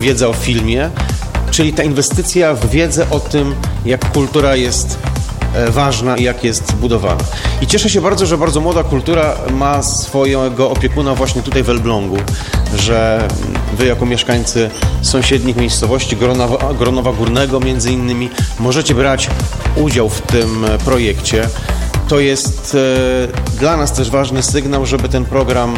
wiedza o filmie, czyli ta inwestycja w wiedzę o tym, jak kultura jest ważna i jak jest budowana. I cieszę się bardzo, że bardzo młoda kultura ma swojego opiekuna właśnie tutaj w Elblągu, że wy jako mieszkańcy sąsiednich miejscowości, Gronowa Górnego między innymi, możecie brać udział w tym projekcie. To jest dla nas też ważny sygnał, żeby ten program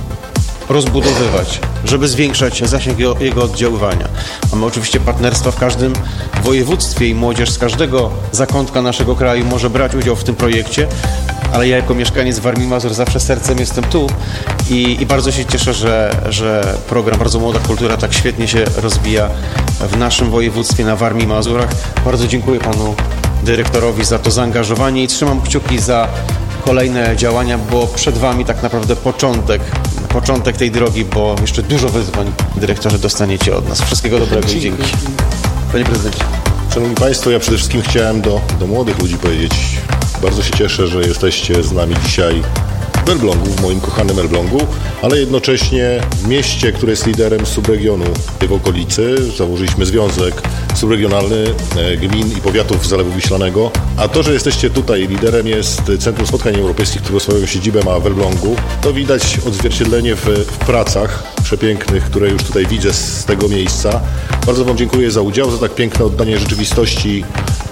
rozbudowywać, żeby zwiększać zasięg jego oddziaływania. Mamy oczywiście partnerstwa w każdym województwie i młodzież z każdego zakątka naszego kraju może brać udział w tym projekcie, ale ja jako mieszkaniec Warmii i Mazur zawsze sercem jestem tu i bardzo się cieszę, że program Bardzo Młoda Kultura tak świetnie się rozwija w naszym województwie na Warmii i Mazurach. Bardzo dziękuję panu dyrektorowi za to zaangażowanie i trzymam kciuki za kolejne działania, bo przed wami tak naprawdę początek tej drogi, bo jeszcze dużo wyzwań, dyrektorze, dostaniecie od nas. Wszystkiego dobrego i dzięki. Panie prezydencie. Szanowni Państwo, ja przede wszystkim chciałem do młodych ludzi powiedzieć, bardzo się cieszę, że jesteście z nami dzisiaj w Elblągu, w moim kochanym Elblągu, ale jednocześnie w mieście, które jest liderem subregionu w okolicy. Założyliśmy związek subregionalny gmin i powiatów Zalewu Wiślanego, a to, że jesteście tutaj liderem, jest Centrum Spotkań Europejskich, którego swoją siedzibę ma w Elblągu. To widać odzwierciedlenie w pracach przepięknych, które już tutaj widzę z tego miejsca. Bardzo wam dziękuję za udział, za tak piękne oddanie rzeczywistości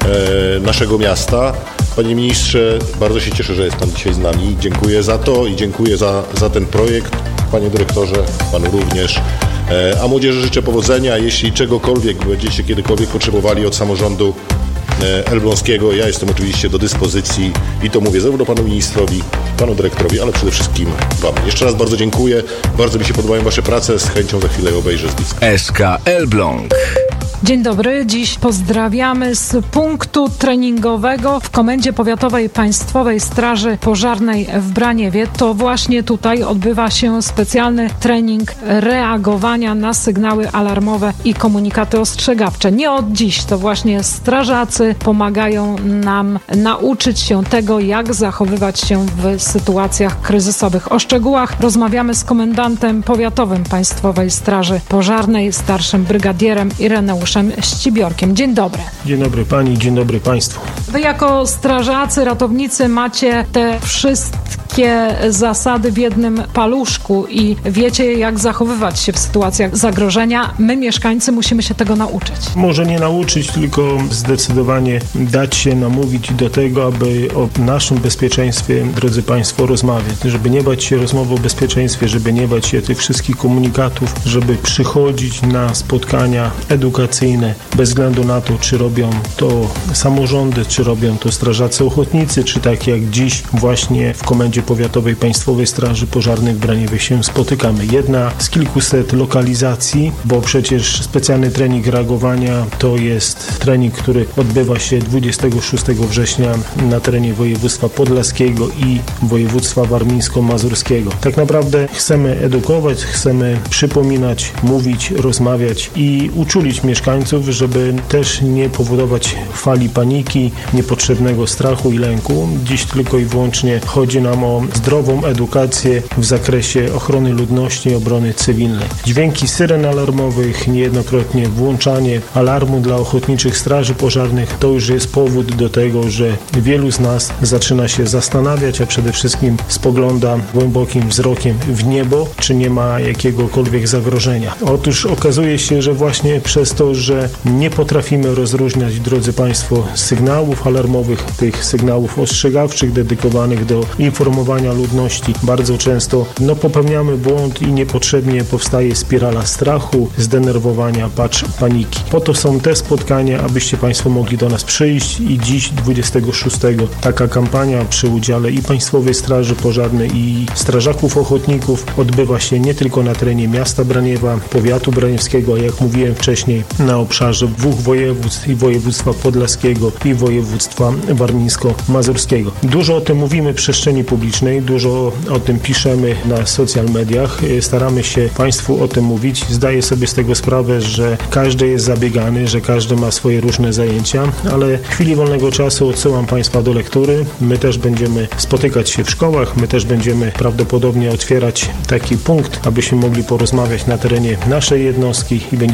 naszego miasta. Panie ministrze, bardzo się cieszę, że jest pan dzisiaj z nami. Dziękuję za to i dziękuję za ten projekt. Panie dyrektorze, panu również. A młodzieży życzę powodzenia. Jeśli czegokolwiek będziecie kiedykolwiek potrzebowali od samorządu elbląskiego, ja jestem oczywiście do dyspozycji i to mówię zarówno panu ministrowi, panu dyrektorowi, ale przede wszystkim wam. Jeszcze raz bardzo dziękuję. Bardzo mi się podobają wasze prace. Z chęcią za chwilę obejrzę z bliska. SK Elbląg. Dzień dobry, dziś pozdrawiamy z punktu treningowego w Komendzie Powiatowej Państwowej Straży Pożarnej w Braniewie. To właśnie tutaj odbywa się specjalny trening reagowania na sygnały alarmowe i komunikaty ostrzegawcze. Nie od dziś, to właśnie strażacy pomagają nam nauczyć się tego, jak zachowywać się w sytuacjach kryzysowych. O szczegółach rozmawiamy z komendantem powiatowym Państwowej Straży Pożarnej, starszym brygadierem Ireneuszem Ścibiorkiem. Dzień dobry. Dzień dobry pani, dzień dobry państwu. Wy jako strażacy, ratownicy macie te wszystkie zasady w jednym paluszku i wiecie, jak zachowywać się w sytuacjach zagrożenia. My, mieszkańcy, musimy się tego nauczyć. Może nie nauczyć, tylko zdecydowanie dać się namówić do tego, aby o naszym bezpieczeństwie, drodzy państwo, rozmawiać. Żeby nie bać się rozmowy o bezpieczeństwie, żeby nie bać się tych wszystkich komunikatów, żeby przychodzić na spotkania edukacyjne, bez względu na to, czy robią to samorządy, czy robią to strażacy ochotnicy, czy tak jak dziś właśnie w Komendzie Powiatowej Państwowej Straży Pożarnej w Braniewie się spotykamy. Jedna z kilkuset lokalizacji, bo przecież specjalny trening reagowania to jest trening, który odbywa się 26 września na terenie województwa podlaskiego i województwa warmińsko-mazurskiego. Tak naprawdę chcemy edukować, chcemy przypominać, mówić, rozmawiać i uczulić mieszkańców, żeby też nie powodować fali paniki, niepotrzebnego strachu i lęku. Dziś tylko i wyłącznie chodzi nam o zdrową edukację w zakresie ochrony ludności i obrony cywilnej. Dźwięki syren alarmowych, niejednokrotnie włączanie alarmu dla ochotniczych straży pożarnych to już jest powód do tego, że wielu z nas zaczyna się zastanawiać, a przede wszystkim spogląda głębokim wzrokiem w niebo, czy nie ma jakiegokolwiek zagrożenia. Otóż okazuje się, że właśnie przez to, że nie potrafimy rozróżniać, drodzy państwo, sygnałów alarmowych, tych sygnałów ostrzegawczych dedykowanych do informowania ludności, bardzo często popełniamy błąd i niepotrzebnie powstaje spirala strachu, zdenerwowania, paniki. Po to są te spotkania, abyście państwo mogli do nas przyjść i dziś 26 taka kampania przy udziale i Państwowej Straży Pożarnej i strażaków ochotników odbywa się nie tylko na terenie miasta Braniewa, powiatu braniewskiego, a jak mówiłem wcześniej, na obszarze dwóch województw i województwa podlaskiego i województwa warmińsko-mazurskiego. Dużo o tym mówimy w przestrzeni publicznej, dużo o tym piszemy na social mediach, staramy się państwu o tym mówić. Zdaję sobie z tego sprawę, że każdy jest zabiegany, że każdy ma swoje różne zajęcia, ale w chwili wolnego czasu odsyłam państwa do lektury. My też będziemy spotykać się w szkołach, my też będziemy prawdopodobnie otwierać taki punkt, abyśmy mogli porozmawiać na terenie naszej jednostki i będziecie mogli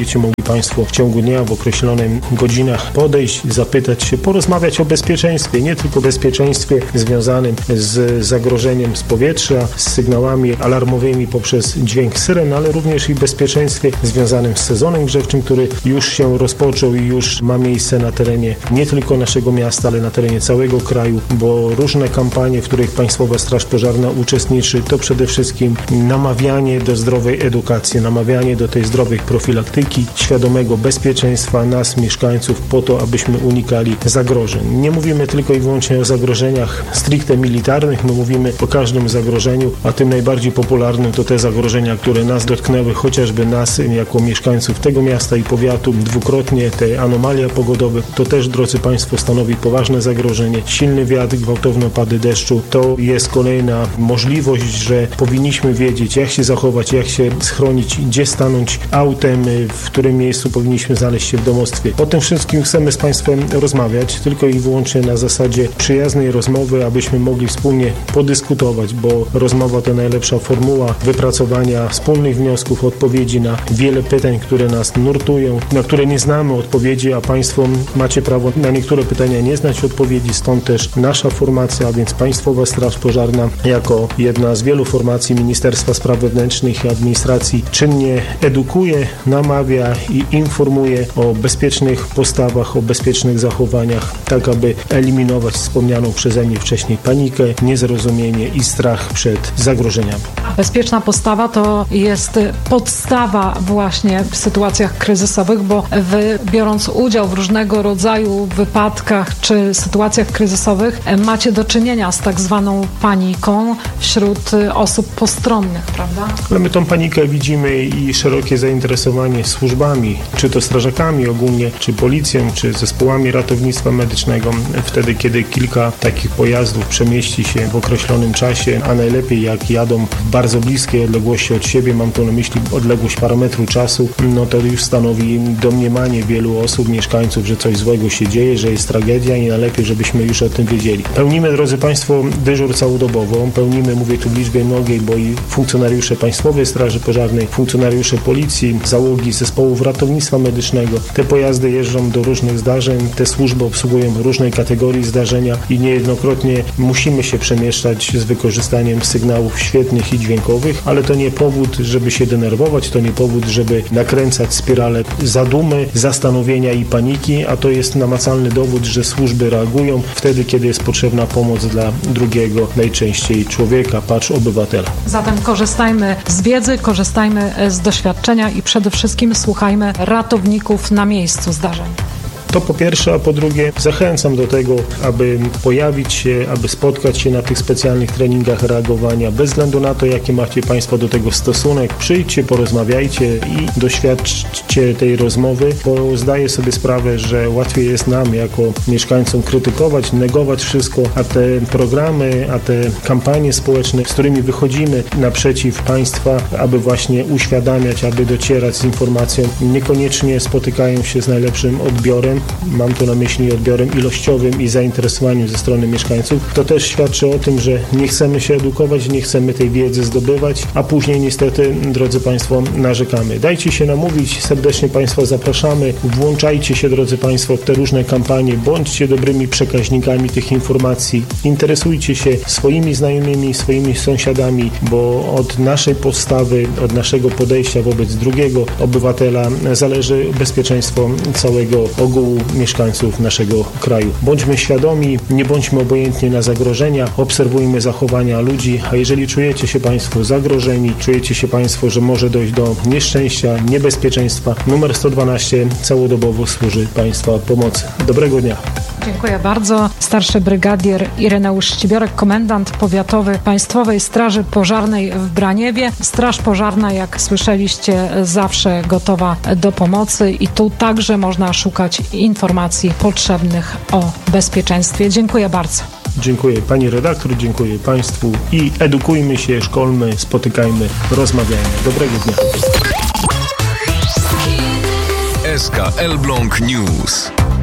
Państwo w ciągu dnia, w określonych godzinach podejść, zapytać się, porozmawiać o bezpieczeństwie, nie tylko bezpieczeństwie związanym z zagrożeniem z powietrza, z sygnałami alarmowymi poprzez dźwięk syren, ale również i bezpieczeństwie związanym z sezonem grzewczym, który już się rozpoczął i już ma miejsce na terenie nie tylko naszego miasta, ale na terenie całego kraju, bo różne kampanie, w których Państwowa Straż Pożarna uczestniczy, to przede wszystkim namawianie do zdrowej edukacji, namawianie do tej zdrowej profilaktyki, świadomego bezpieczeństwa nas, mieszkańców, po to, abyśmy unikali zagrożeń. Nie mówimy tylko i wyłącznie o zagrożeniach stricte militarnych, my mówimy o każdym zagrożeniu, a tym najbardziej popularnym to te zagrożenia, które nas dotknęły, chociażby nas jako mieszkańców tego miasta i powiatu dwukrotnie, te anomalia pogodowe, to też, drodzy Państwo, stanowi poważne zagrożenie. Silny wiatr, gwałtowne opady deszczu, to jest kolejna możliwość, że powinniśmy wiedzieć, jak się zachować, jak się schronić, gdzie stanąć autem, w którym miejscu powinniśmy znaleźć się w domostwie. O tym wszystkim chcemy z Państwem rozmawiać, tylko i wyłącznie na zasadzie przyjaznej rozmowy, abyśmy mogli wspólnie podyskutować, bo rozmowa to najlepsza formuła wypracowania wspólnych wniosków, odpowiedzi na wiele pytań, które nas nurtują, na które nie znamy odpowiedzi, a Państwo macie prawo na niektóre pytania nie znać odpowiedzi, stąd też nasza formacja, a więc Państwowa Straż Pożarna jako jedna z wielu formacji Ministerstwa Spraw Wewnętrznych i Administracji czynnie edukuje, namawia i informuje o bezpiecznych postawach, o bezpiecznych zachowaniach, tak aby eliminować wspomnianą przeze mnie wcześniej panikę, niezrozumienie i strach przed zagrożeniami. Bezpieczna postawa to jest podstawa właśnie w sytuacjach kryzysowych, bo wy, biorąc udział w różnego rodzaju wypadkach czy sytuacjach kryzysowych, macie do czynienia z tak zwaną paniką wśród osób postronnych, prawda? Ale my tą panikę widzimy i szerokie zainteresowanie służbami, czy to strażakami ogólnie, czy policją, czy zespołami ratownictwa medycznego, wtedy, kiedy kilka takich pojazdów przemieści się w określonym czasie, a najlepiej jak jadą w bardzo bliskiej odległości od siebie, mam tu na myśli odległość parametru czasu, no to już stanowi domniemanie wielu osób, mieszkańców, że coś złego się dzieje, że jest tragedia i najlepiej, żebyśmy już o tym wiedzieli. Pełnimy, drodzy Państwo, dyżur całodobowo, pełnimy, mówię tu w liczbie mnogiej, bo i funkcjonariusze Państwowej Straży Pożarnej, funkcjonariusze Policji, załogi zespołów ratownictwa medycznego. Te pojazdy jeżdżą do różnych zdarzeń, te służby obsługują różnej kategorii zdarzenia i niejednokrotnie musimy się przemieszczać z wykorzystaniem sygnałów świetnych i dźwiękowych, ale to nie powód, żeby się denerwować, to nie powód, żeby nakręcać spiralę zadumy, zastanowienia i paniki, a to jest namacalny dowód, że służby reagują wtedy, kiedy jest potrzebna pomoc dla drugiego, najczęściej człowieka, patrz obywatela. Zatem korzystajmy z wiedzy, korzystajmy z doświadczenia i przede wszystkim słuchajmy ratowników na miejscu zdarzeń. To po pierwsze, a po drugie zachęcam do tego, aby pojawić się, aby spotkać się na tych specjalnych treningach reagowania, bez względu na to, jaki macie Państwo do tego stosunek. Przyjdźcie, porozmawiajcie i doświadczcie tej rozmowy, bo zdaję sobie sprawę, że łatwiej jest nam jako mieszkańcom krytykować, negować wszystko, a te programy, a te kampanie społeczne, z którymi wychodzimy naprzeciw Państwa, aby właśnie uświadamiać, aby docierać z informacją, niekoniecznie spotykają się z najlepszym odbiorem. Mam tu na myśli odbiorem ilościowym i zainteresowaniem ze strony mieszkańców. To też świadczy o tym, że nie chcemy się edukować, nie chcemy tej wiedzy zdobywać, a później niestety, drodzy Państwo, narzekamy. Dajcie się namówić, serdecznie Państwa zapraszamy, włączajcie się, drodzy Państwo, w te różne kampanie, bądźcie dobrymi przekaźnikami tych informacji, interesujcie się swoimi znajomymi, swoimi sąsiadami, bo od naszej postawy, od naszego podejścia wobec drugiego obywatela zależy bezpieczeństwo całego ogółu mieszkańców naszego kraju. Bądźmy świadomi, nie bądźmy obojętni na zagrożenia, obserwujmy zachowania ludzi, a jeżeli czujecie się Państwo zagrożeni, czujecie się Państwo, że może dojść do nieszczęścia, niebezpieczeństwa, numer 112 całodobowo służy Państwa pomocy. Dobrego dnia. Dziękuję bardzo. Starszy brygadier Ireneusz Ścibiorek, komendant powiatowy Państwowej Straży Pożarnej w Braniewie. Straż Pożarna, jak słyszeliście, zawsze gotowa do pomocy i tu także można szukać informacji potrzebnych o bezpieczeństwie. Dziękuję bardzo. Dziękuję Pani redaktor, dziękuję Państwu i edukujmy się, szkolmy, spotykajmy, rozmawiajmy. Dobrego dnia. SK Elbląg News.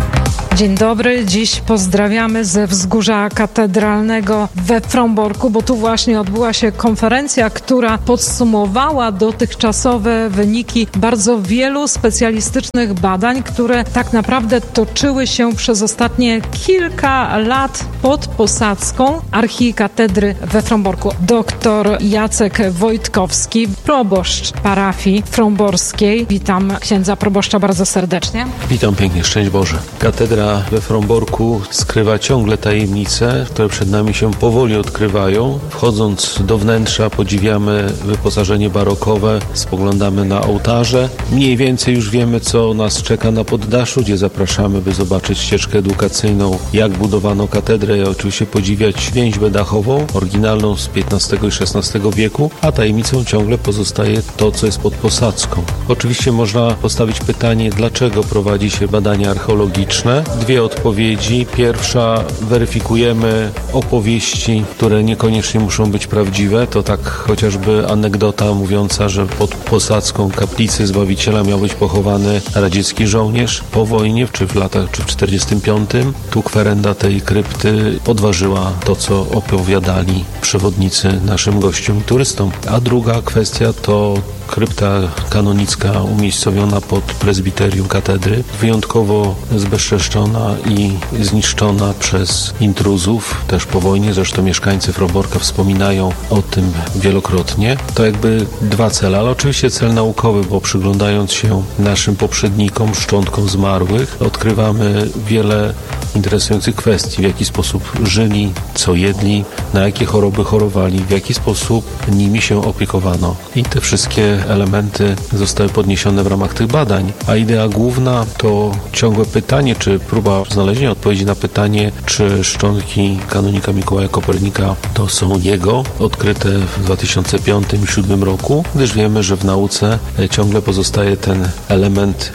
Dzień dobry, dziś pozdrawiamy ze wzgórza katedralnego we Fromborku, bo tu właśnie odbyła się konferencja, która podsumowała dotychczasowe wyniki bardzo wielu specjalistycznych badań, które tak naprawdę toczyły się przez ostatnie kilka lat pod posadzką archikatedry we Fromborku. Doktor Jacek Wojtkowski, proboszcz parafii fromborskiej. Witam księdza proboszcza bardzo serdecznie. Witam pięknie, szczęść Boże. Katedra we Fromborku skrywa ciągle tajemnice, które przed nami się powoli odkrywają. Wchodząc do wnętrza podziwiamy wyposażenie barokowe, spoglądamy na ołtarze. Mniej więcej już wiemy, co nas czeka na poddaszu, gdzie zapraszamy, by zobaczyć ścieżkę edukacyjną, jak budowano katedrę i oczywiście podziwiać więźbę dachową, oryginalną z XV i XVI wieku, a tajemnicą ciągle pozostaje to, co jest pod posadzką. Oczywiście można postawić pytanie, dlaczego prowadzi się badania archeologiczne. Dwie odpowiedzi. Pierwsza, weryfikujemy opowieści, które niekoniecznie muszą być prawdziwe. To tak chociażby anegdota mówiąca, że pod posadzką kaplicy Zbawiciela miał być pochowany radziecki żołnierz po wojnie, czy w latach, czy w 45. Tu kwerenda tej krypty podważyła to, co opowiadali przewodnicy naszym gościom i turystom. A druga kwestia to krypta kanonicka umiejscowiona pod prezbiterium katedry, wyjątkowo zbezczeszczona i zniszczona przez intruzów, też po wojnie. Zresztą mieszkańcy Fromborka wspominają o tym wielokrotnie. To jakby dwa cele, ale oczywiście cel naukowy, bo przyglądając się naszym poprzednikom, szczątkom zmarłych, odkrywamy wiele interesujących kwestii, w jaki sposób żyli, co jedli, na jakie choroby chorowali, w jaki sposób nimi się opiekowano. I te wszystkie elementy zostały podniesione w ramach tych badań. A idea główna to ciągłe pytanie, czy próba znalezienia odpowiedzi na pytanie, czy szczątki kanonika Mikołaja Kopernika to są jego, odkryte w 2005 i 2007 roku, gdyż wiemy, że w nauce ciągle pozostaje ten element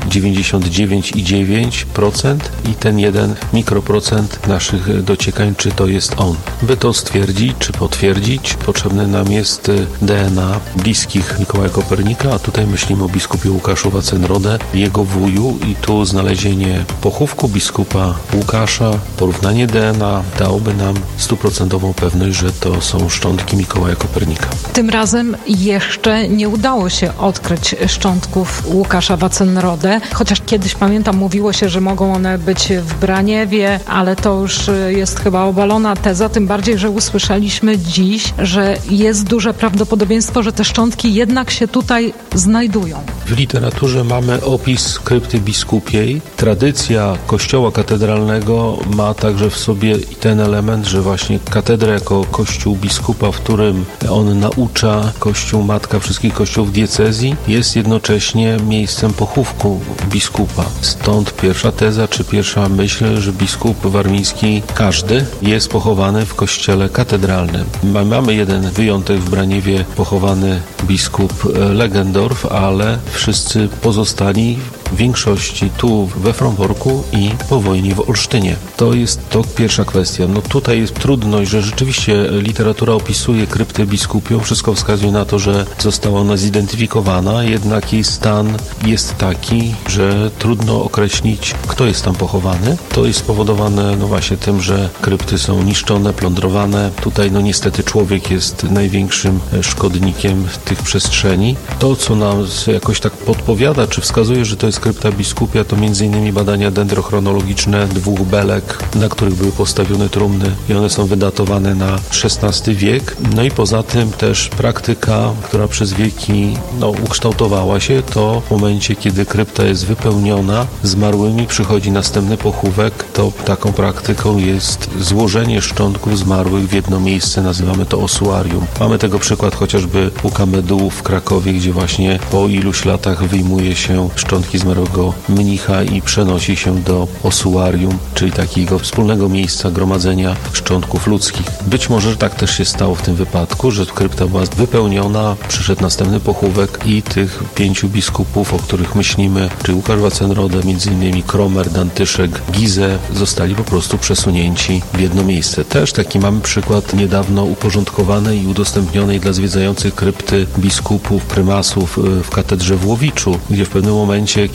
99,9% i ten 1 mikroprocent naszych dociekań, czy to jest on. By to stwierdzić, czy potwierdzić, potrzebne nam jest DNA bliskich Mikołaja Kopernika, a tutaj myślimy o biskupie Łukaszu Waczenrodę, jego wuju, i tu znalezienie pochówku biskupa Łukasza, porównanie DNA dałoby nam 100% pewność, że to są szczątki Mikołaja Kopernika. Tym razem jeszcze nie udało się odkryć szczątków Łukasza Waczenrodę, chociaż kiedyś, pamiętam, mówiło się, że mogą one być w Braniewie, ale to już jest chyba obalona teza, tym bardziej, że usłyszeliśmy dziś, że jest duże prawdopodobieństwo, że te szczątki jednak się tutaj znajdują. W literaturze mamy opis krypty biskupiej. Tradycja kościoła katedralnego ma także w sobie i ten element, że właśnie katedra jako kościół biskupa, w którym on naucza, kościół matka wszystkich kościołów diecezji, jest jednocześnie miejscem pochówku biskupa. Stąd pierwsza teza, czy pierwsza myśl, że biskup warmiński, każdy, jest pochowany w kościele katedralnym. Mamy jeden wyjątek w Braniewie, pochowany biskup Legendorf, ale wszyscy pozostali w większości tu we Fromborku i po wojnie w Olsztynie. To jest to pierwsza kwestia. No tutaj jest trudność, że rzeczywiście literatura opisuje kryptę biskupią. Wszystko wskazuje na to, że została ona zidentyfikowana, jednak jej stan jest taki, że trudno określić, kto jest tam pochowany. To jest spowodowane no właśnie tym, że krypty są niszczone, plądrowane. Tutaj no niestety człowiek jest największym szkodnikiem tych przestrzeni. To, co nam jakoś tak podpowiada, czy wskazuje, że to jest krypta biskupia, to m.in. badania dendrochronologiczne 2 belek, na których były postawione trumny i one są wydatowane na XVI wiek. No i poza tym też praktyka, która przez wieki ukształtowała się, to w momencie, kiedy krypta jest wypełniona zmarłymi, przychodzi następny pochówek, to taką praktyką jest złożenie szczątków zmarłych w jedno miejsce, nazywamy to osuarium. Mamy tego przykład chociażby u Kamedułów w Krakowie, gdzie właśnie po iluś latach wyjmuje się szczątki zmarłego mnicha i przenosi się do osuarium, czyli takiego wspólnego miejsca gromadzenia szczątków ludzkich. Być może tak też się stało w tym wypadku, że krypta była wypełniona, przyszedł następny pochówek i tych 5 biskupów, o których myślimy, czyli Łukasz Waczenrodę, m.in. Kromer, Dantyszek, Gizę, zostali po prostu przesunięci w jedno miejsce. Też taki mamy przykład niedawno uporządkowanej i udostępnionej dla zwiedzających krypty biskupów, prymasów w katedrze w Łowiczu, gdzie w pewnym momencie,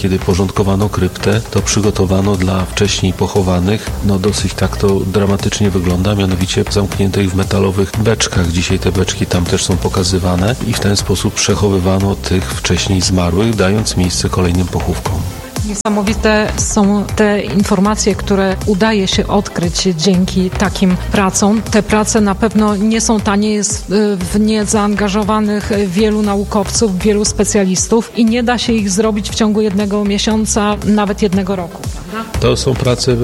kiedy porządkowano kryptę, to przygotowano dla wcześniej pochowanych, dosyć tak to dramatycznie wygląda, mianowicie zamkniętych w metalowych beczkach. Dzisiaj te beczki tam też są pokazywane i w ten sposób przechowywano tych wcześniej zmarłych, dając miejsce kolejnym pochówkom. Niesamowite są te informacje, które udaje się odkryć dzięki takim pracom. Te prace na pewno nie są tanie, jest w nie zaangażowanych wielu naukowców, wielu specjalistów i nie da się ich zrobić w ciągu 1 miesiąca, nawet 1 roku. To są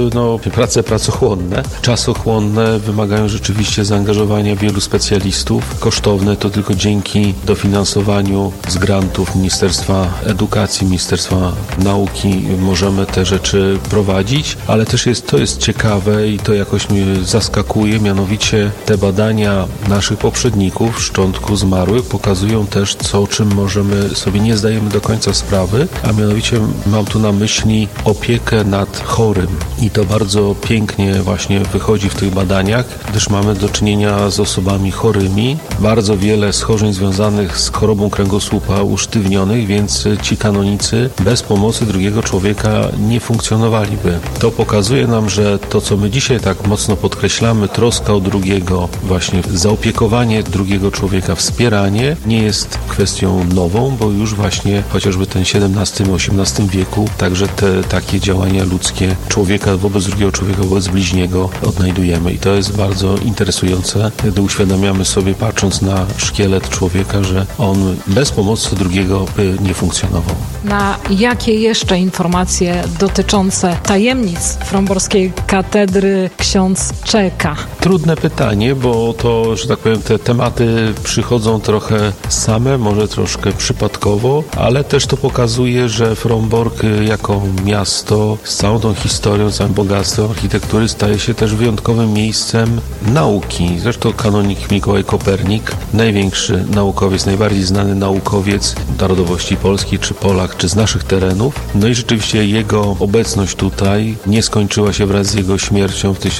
prace pracochłonne, czasochłonne, wymagają rzeczywiście zaangażowania wielu specjalistów. Kosztowne to tylko dzięki dofinansowaniu z grantów Ministerstwa Edukacji, Ministerstwa Nauki możemy te rzeczy prowadzić, ale też to jest ciekawe i to jakoś mnie zaskakuje, mianowicie te badania naszych poprzedników, szczątku zmarłych, pokazują też o czym możemy sobie nie zdajemy do końca sprawy, a mianowicie mam tu na myśli opiekę nad chorym i to bardzo pięknie właśnie wychodzi w tych badaniach, gdyż mamy do czynienia z osobami chorymi, bardzo wiele schorzeń związanych z chorobą kręgosłupa usztywnionych, więc ci kanonicy bez pomocy drugiego człowieka nie funkcjonowaliby. To pokazuje nam, że to, co my dzisiaj tak mocno podkreślamy, troska o drugiego, właśnie zaopiekowanie drugiego człowieka, wspieranie, nie jest kwestią nową, bo już właśnie chociażby ten XVII-XVIII wieku, także te takie działania ludzkie człowieka wobec drugiego człowieka, wobec bliźniego odnajdujemy. I to jest bardzo interesujące, gdy uświadamiamy sobie, patrząc na szkielet człowieka, że on bez pomocy drugiego by nie funkcjonował. Na jakie jeszcze informacje dotyczące tajemnic Fromborskiej Katedry ksiądz czeka? Trudne pytanie, bo to, że tak powiem, te tematy przychodzą trochę same, może troszkę przypadkowo, ale też to pokazuje, że Frombork jako miasto z całą tą historią, całym bogactwem architektury staje się też wyjątkowym miejscem nauki. Zresztą kanonik Mikołaj Kopernik, największy naukowiec, najbardziej znany naukowiec narodowości polskiej, czy Polak, czy z naszych terenów. No i rzeczywiście jego obecność tutaj nie skończyła się wraz z jego śmiercią w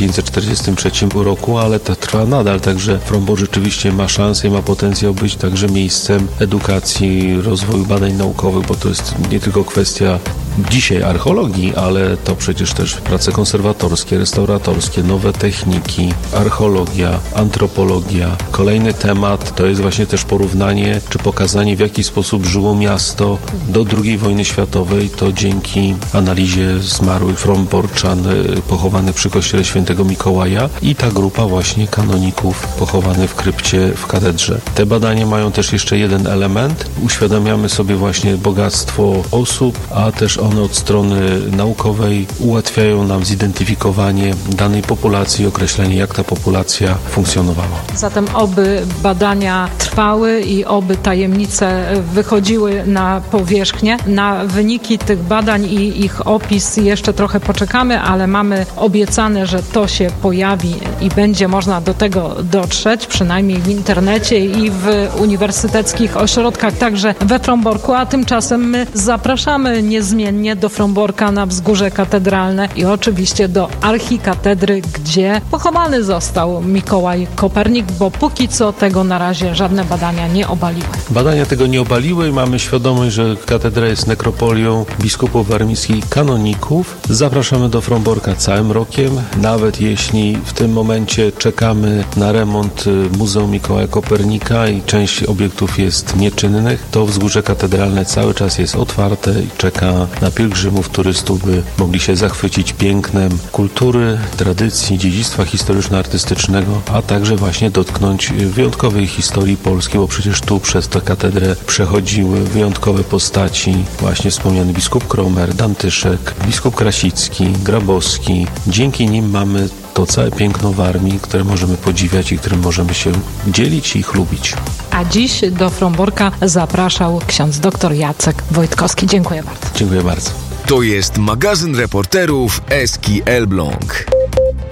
1543 roku, ale to trwa nadal, także Frombork rzeczywiście ma szansę i ma potencjał być także miejscem edukacji, rozwoju badań naukowych, bo to jest nie tylko kwestia dzisiaj archeologii, ale to przecież też prace konserwatorskie, restauratorskie, nowe techniki, archeologia, antropologia. Kolejny temat to jest właśnie też porównanie, czy pokazanie, w jaki sposób żyło miasto do II wojny światowej. To dzięki analizie zmarłych Fromborczan pochowanych przy kościele świętego Mikołaja i ta grupa właśnie kanoników pochowanych w krypcie w katedrze. Te badania mają też jeszcze jeden element. Uświadamiamy sobie właśnie bogactwo osób, a też one od strony naukowej ułatwiają nam zidentyfikowanie danej populacji, określenie, jak ta populacja funkcjonowała. Zatem oby badania trwały i oby tajemnice wychodziły na powierzchnię. Na wyniki tych badań i ich opis jeszcze trochę poczekamy, ale mamy obiecane, że to się pojawi i będzie można do tego dotrzeć, przynajmniej w internecie i w uniwersyteckich ośrodkach, także we Fromborku, a tymczasem my zapraszamy niezmiennie do Fromborka na Wzgórze Katedralne i oczywiście do archikatedry, gdzie pochowany został Mikołaj Kopernik, bo póki co tego na razie żadne badania nie obaliły. Badania tego nie obaliły i mamy świadomość, że katedra jest nekropolią biskupów warmińskich i kanoników. Zapraszamy do Fromborka całym rokiem, nawet jeśli w tym momencie czekamy na remont Muzeum Mikołaja Kopernika i część obiektów jest nieczynnych, to Wzgórze Katedralne cały czas jest otwarte i czeka na pielgrzymów, turystów, by mogli się zachwycić pięknem kultury, tradycji, dziedzictwa historyczno-artystycznego, a także właśnie dotknąć wyjątkowej historii Polski, bo przecież tu przez tę katedrę przechodziły wyjątkowe postaci, właśnie wspomniany biskup Kromer, Dantyszek, biskup Krasicki, Grabowski. Dzięki nim mamy to całe piękno Warmii, które możemy podziwiać i którym możemy się dzielić i chlubić. A dziś do Fromborka zapraszał ksiądz dr Jacek Wojtkowski. Dziękuję bardzo. Dziękuję bardzo. To jest magazyn reporterów Eski Elbląg.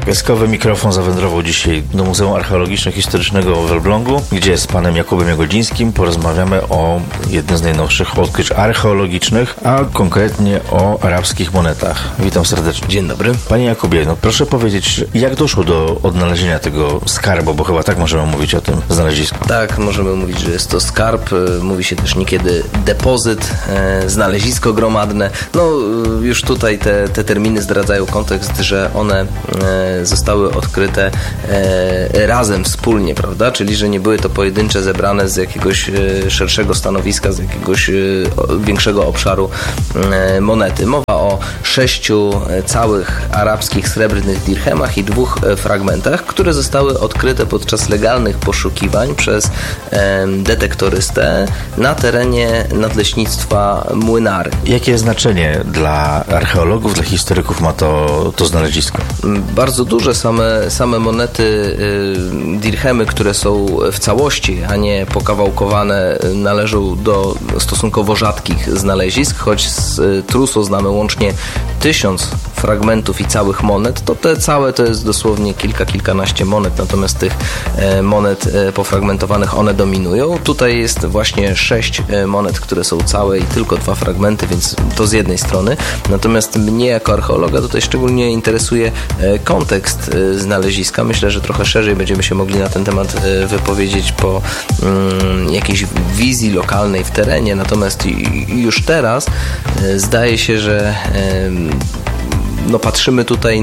Gwiazdkowy mikrofon zawędrował dzisiaj do Muzeum Archeologiczno-Historycznego w Elblągu, gdzie z panem Jakubem Jagodzińskim porozmawiamy o jednym z najnowszych odkryć archeologicznych, a konkretnie o arabskich monetach. Witam serdecznie. Dzień dobry. Panie Jakubie, proszę powiedzieć, jak doszło do odnalezienia tego skarbu, bo chyba tak możemy mówić o tym znalezisku. Tak, możemy mówić, że jest to skarb. Mówi się też niekiedy depozyt, znalezisko gromadne. Już tutaj te terminy zdradzają kontekst, że one zostały odkryte razem, wspólnie, prawda? Czyli, że nie były to pojedyncze, zebrane z jakiegoś szerszego stanowiska, z jakiegoś większego obszaru monety. Mowa o 6 całych arabskich srebrnych dirhemach i 2 fragmentach, które zostały odkryte podczas legalnych poszukiwań przez detektorystę na terenie nadleśnictwa Młynary. Jakie znaczenie dla archeologów, dla historyków ma to znalezisko? Bardzo duże. Same monety, dirhemy, które są w całości, a nie pokawałkowane, należą do stosunkowo rzadkich znalezisk, choć z Truso znamy łącznie 1000 fragmentów i całych monet, to te całe to jest dosłownie kilkanaście monet, natomiast tych monet pofragmentowanych one dominują. Tutaj jest właśnie 6 monet, które są całe i tylko 2 fragmenty, więc to z jednej strony. Natomiast mnie jako archeologa tutaj szczególnie interesuje kontekst znaleziska. Myślę, że trochę szerzej będziemy się mogli na ten temat wypowiedzieć po jakiejś wizji lokalnej w terenie, natomiast już teraz zdaje się, że patrzymy tutaj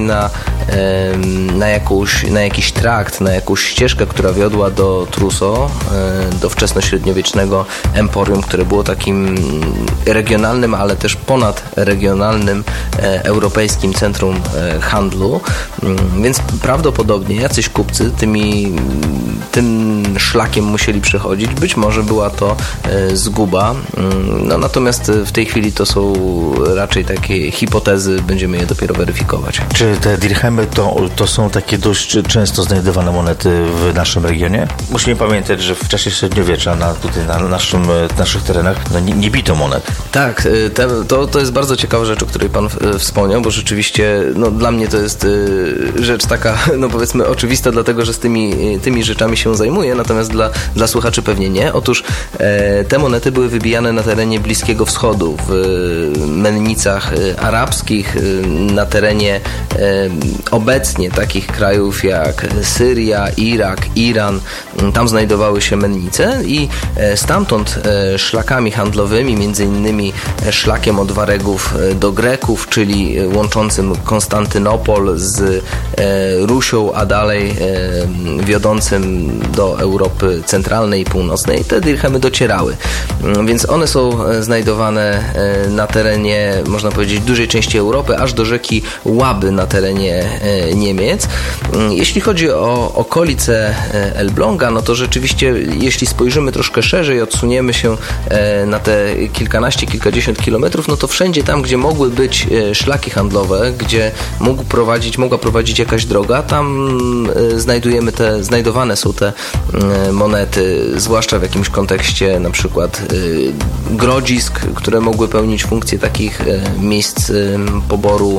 na jakiś trakt, na jakąś ścieżkę, która wiodła do Truso, do wczesnośredniowiecznego emporium, które było takim regionalnym, ale też ponadregionalnym europejskim centrum handlu. Więc prawdopodobnie jacyś kupcy tym szlakiem musieli przechodzić. Być może była to zguba. Natomiast w tej chwili to są raczej takie hipotezy, będziemy je dopiero weryfikować. Czy te dirhemy to są takie dość często znajdowane monety w naszym regionie? Musimy pamiętać, że w czasie średniowiecza na naszych terenach nie bito monet. Tak, to jest bardzo ciekawa rzecz, o której pan wspomniał, bo rzeczywiście dla mnie to jest rzecz taka, powiedzmy oczywista, dlatego że z tymi rzeczami się zajmuję, natomiast dla słuchaczy pewnie nie. Otóż te monety były wybijane na terenie Bliskiego Wschodu, w mennicach arabskich, na terenie obecnie takich krajów jak Syria, Irak, Iran. Tam znajdowały się mennice i stamtąd szlakami handlowymi, między innymi szlakiem od Waregów do Greków, czyli łączącym Konstantynopol z Rusią, a dalej wiodącym do Europy centralnej i północnej, te dirhemy docierały. Więc one są znajdowane na terenie, można powiedzieć, dużej części Europy, aż do rzeki Łaby na terenie Niemiec. Jeśli chodzi o okolice Elbląga, to rzeczywiście, jeśli spojrzymy troszkę szerzej, odsuniemy się na te kilkadziesiąt kilometrów, to wszędzie tam, gdzie mogły być szlaki handlowe, gdzie mogła prowadzić jakaś droga, tam znajdowane są te monety, zwłaszcza w jakimś kontekście na przykład grodzisk, które mogły pełnić funkcję takich miejsc poboru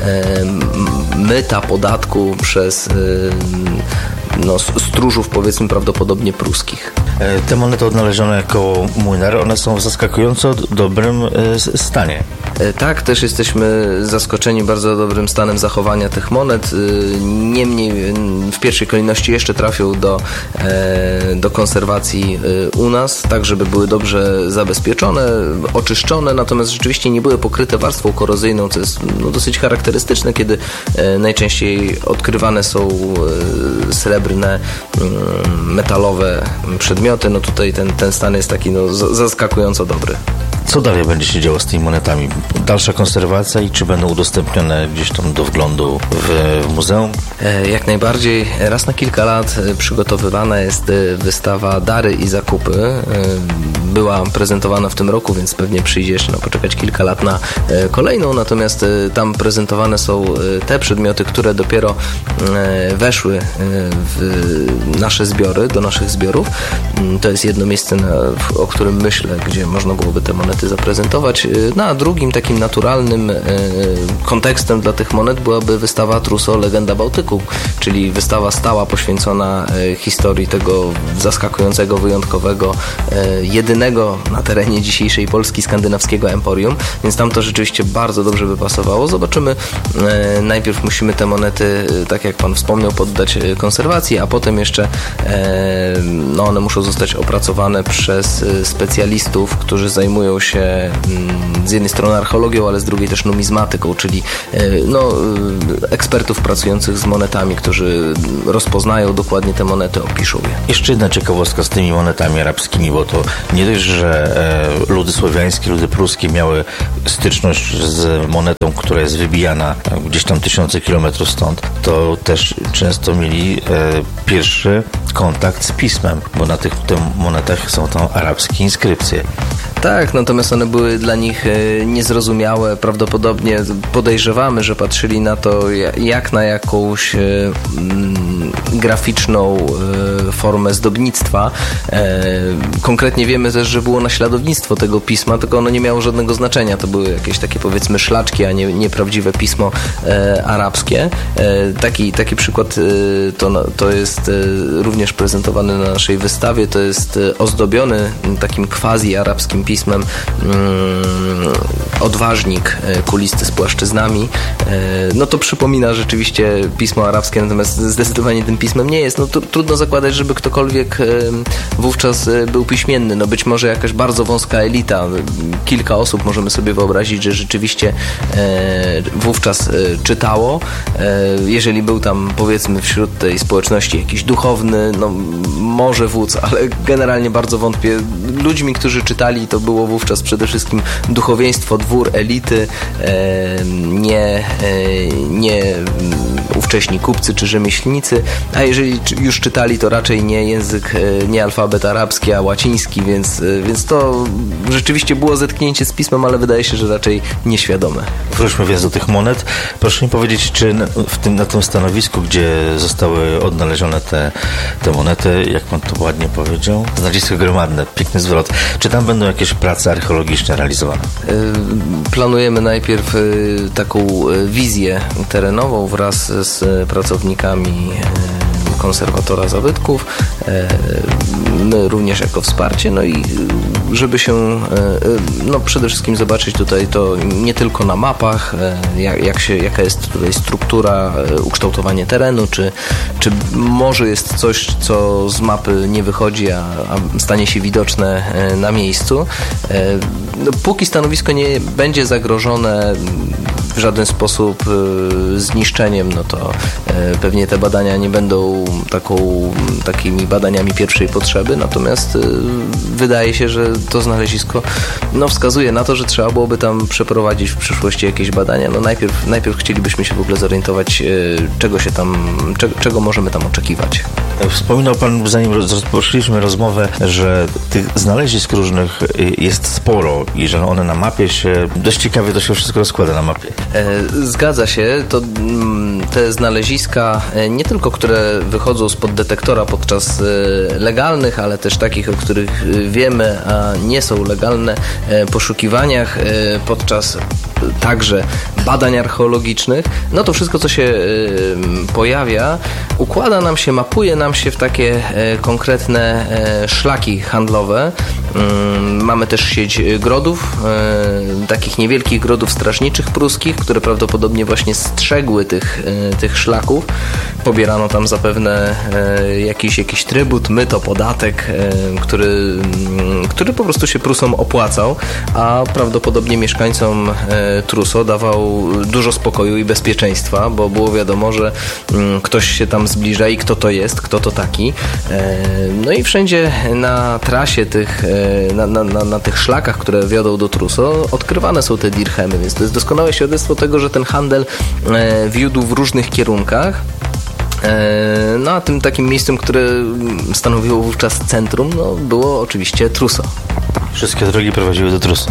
myta, podatku przez stróżów, powiedzmy, prawdopodobnie pruskich. Te monety odnalezione koło Młynary, one są w zaskakująco dobrym stanie. Tak, też jesteśmy zaskoczeni bardzo dobrym stanem zachowania tych monet. Niemniej w pierwszej kolejności jeszcze trafią do konserwacji u nas, tak żeby były dobrze zabezpieczone, oczyszczone, natomiast rzeczywiście nie były pokryte warstwą korozyjną, co jest dosyć charakterystyczne, kiedy najczęściej odkrywane są srebrne, metalowe przedmioty. Tutaj ten stan jest taki zaskakująco dobry. Co dalej będzie się działo z tymi monetami? Dalsza konserwacja i czy będą udostępnione gdzieś tam do wglądu w muzeum? Jak najbardziej. Raz na kilka lat przygotowywana jest wystawa Dary i zakupy. Była prezentowana w tym roku, więc pewnie przyjdzie jeszcze poczekać kilka lat na kolejną, natomiast tam prezentowane są te przedmioty, które dopiero weszły w nasze zbiory, do naszych zbiorów. To jest jedno miejsce, o którym myślę, gdzie można byłoby te monety monety zaprezentować. No a drugim takim naturalnym kontekstem dla tych monet byłaby wystawa Trousseau Legenda Bałtyku, czyli wystawa stała poświęcona historii tego zaskakującego, wyjątkowego, jedynego na terenie dzisiejszej Polski skandynawskiego emporium, więc tam to rzeczywiście bardzo dobrze by pasowało. Zobaczymy, najpierw musimy te monety, tak jak pan wspomniał, poddać konserwacji, a potem jeszcze one muszą zostać opracowane przez specjalistów, którzy zajmują się z jednej strony archeologią, ale z drugiej też numizmatyką, czyli ekspertów pracujących z monetami, którzy rozpoznają dokładnie te monety, opiszą je. Jeszcze jedna ciekawostka z tymi monetami arabskimi, bo to nie dość, że ludy słowiańskie, ludy pruskie miały styczność z monetą, która jest wybijana gdzieś tam tysiące kilometrów stąd, to też często mieli pierwszy kontakt z pismem, bo na tych monetach są tam arabskie inskrypcje. Tak, natomiast one były dla nich niezrozumiałe. Prawdopodobnie podejrzewamy, że patrzyli na to jak na jakąś graficzną formę zdobnictwa. Konkretnie wiemy też, że było naśladownictwo tego pisma, tylko ono nie miało żadnego znaczenia. To były jakieś takie, powiedzmy, szlaczki, a nie prawdziwe pismo arabskie. Taki przykład to jest również prezentowany na naszej wystawie. To jest ozdobiony takim quasi-arabskim pismem odważnik kulisty z płaszczyznami. To przypomina rzeczywiście pismo arabskie, natomiast zdecydowanie tym pismem nie jest. Trudno zakładać, żeby ktokolwiek wówczas był piśmienny. Być może jakaś bardzo wąska elita, kilka osób możemy sobie wyobrazić, że rzeczywiście wówczas czytało. Jeżeli był tam, powiedzmy, wśród tej społeczności jakiś duchowny, może wódz, ale generalnie bardzo wątpię. Ludźmi, którzy czytali, to było wówczas przede wszystkim duchowieństwo, dwór, elity, nie ówcześni kupcy czy rzemieślnicy, a jeżeli już czytali, to raczej nie język, nie alfabet arabski, a łaciński, więc to rzeczywiście było zetknięcie z pismem, ale wydaje się, że raczej nieświadome. Wróćmy więc do tych monet. Proszę mi powiedzieć, czy na tym stanowisku, gdzie zostały odnalezione te monety, jak pan to ładnie powiedział, znalezisko gromadne, piękny zwrot, czy tam będą jakieś prace archeologiczne realizowane? Planujemy najpierw taką wizję terenową wraz z pracownikami konserwatora zabytków, my również jako wsparcie, i żeby się przede wszystkim zobaczyć tutaj to nie tylko na mapach, jaka jest tutaj struktura, ukształtowanie terenu, czy może jest coś, co z mapy nie wychodzi, a stanie się widoczne na miejscu. Póki stanowisko nie będzie zagrożone w żaden sposób zniszczeniem, to pewnie te badania nie będą takimi badaniami pierwszej potrzeby, natomiast wydaje się, że to znalezisko wskazuje na to, że trzeba byłoby tam przeprowadzić w przyszłości jakieś badania. Najpierw chcielibyśmy się w ogóle zorientować, czego możemy tam oczekiwać. Wspominał pan, zanim rozpoczęliśmy rozmowę, że tych znalezisk różnych jest sporo i że one na mapie się dość ciekawie to się wszystko rozkłada na mapie. Zgadza się. To te znaleziska, nie tylko które wychodzą spod detektora podczas legalnych, ale też takich, o których wiemy, a nie są legalne, poszukiwaniach podczas także badań archeologicznych, to wszystko, co się pojawia, układa nam się, mapuje nam się w takie konkretne szlaki handlowe. Mamy też sieć grodów, takich niewielkich grodów strażniczych pruskich, które prawdopodobnie właśnie strzegły tych szlaków. Pobierano tam zapewne jakiś trybut, myto, podatek, który po prostu się Prusom opłacał, a prawdopodobnie mieszkańcom Trousseau dawał dużo spokoju i bezpieczeństwa, bo było wiadomo, że ktoś się tam zbliża i kto to jest, kto to taki. I wszędzie na trasie na tych szlakach, które wiodą do Trousseau, odkrywane są te dirhemy, więc to jest doskonałe świadectwo tego, że ten handel wiódł w różnych kierunkach. A tym takim miejscem, które stanowiło wówczas centrum, było oczywiście Trousseau. Wszystkie drogi prowadziły do Trousseau.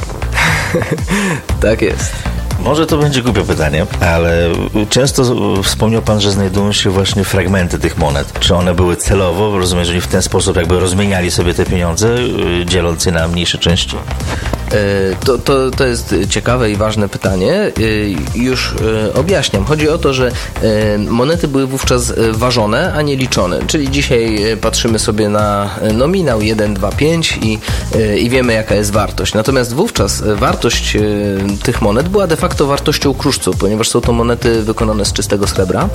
Tak jest. Może to będzie głupie pytanie, ale często wspomniał pan, że znajdują się właśnie fragmenty tych monet. Czy one były celowo? Rozumiem, że oni w ten sposób jakby rozmieniali sobie te pieniądze, dzieląc je na mniejsze części? To jest ciekawe i ważne pytanie. Już objaśniam. Chodzi o to, że monety były wówczas ważone, a nie liczone. Czyli dzisiaj patrzymy sobie na nominał 1, 2, 5 i wiemy, jaka jest wartość. Natomiast wówczas wartość tych monet była de facto wartością kruszcu, ponieważ są to monety wykonane z czystego srebra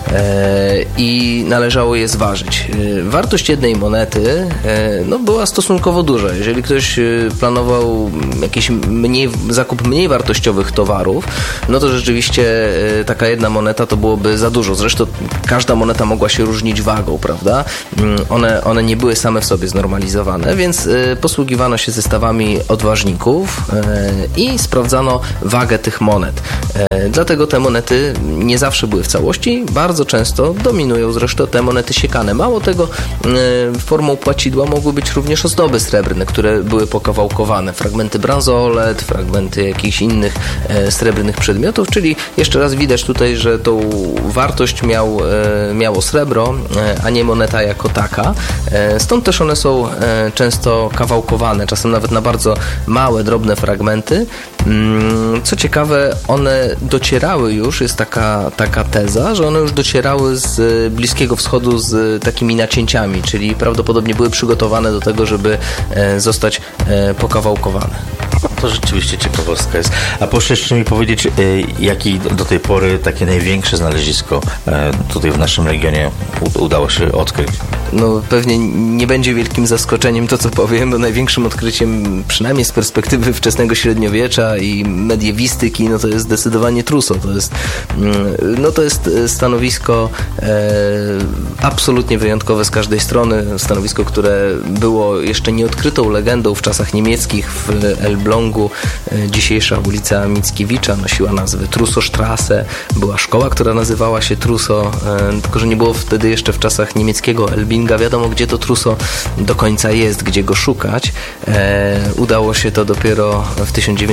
i należało je zważyć. Wartość jednej monety była stosunkowo duża. Jeżeli ktoś planował jakiś zakup mniej wartościowych towarów, no to rzeczywiście taka jedna moneta to byłoby za dużo. Zresztą każda moneta mogła się różnić wagą, prawda? One nie były same w sobie znormalizowane, więc posługiwano się zestawami odważników i sprawdzano wagę tych monet. Dlatego te monety nie zawsze były w całości, bardzo często dominują zresztą te monety siekane. Mało tego, formą płacidła mogły być również ozdoby srebrne, które były pokawałkowane. Fragmenty bransolet, fragmenty jakichś innych srebrnych przedmiotów, czyli jeszcze raz widać tutaj, że tą wartość miało srebro, a nie moneta jako taka. Stąd też one są często kawałkowane, czasem nawet na bardzo małe, drobne fragmenty. Co ciekawe, one docierały już, jest taka teza, że one już docierały z Bliskiego Wschodu z takimi nacięciami, czyli prawdopodobnie były przygotowane do tego, żeby zostać pokawałkowane. To rzeczywiście ciekawostka jest. A proszę jeszcze mi powiedzieć, jakie do tej pory takie największe znalezisko tutaj w naszym regionie udało się odkryć? No pewnie nie będzie wielkim zaskoczeniem to, co powiem, bo największym odkryciem, przynajmniej z perspektywy wczesnego średniowiecza i mediewistyki, no to jest zdecydowanie Truso. To jest stanowisko absolutnie wyjątkowe z każdej strony. Stanowisko, które było jeszcze nieodkrytą legendą w czasach niemieckich w Elblągu. Dzisiejsza ulica Mickiewicza nosiła nazwę Trusostrasse. Była szkoła, która nazywała się Truso, tylko że nie było wtedy jeszcze w czasach niemieckiego Elbinga wiadomo, gdzie to Truso do końca jest, gdzie go szukać. Udało się to dopiero w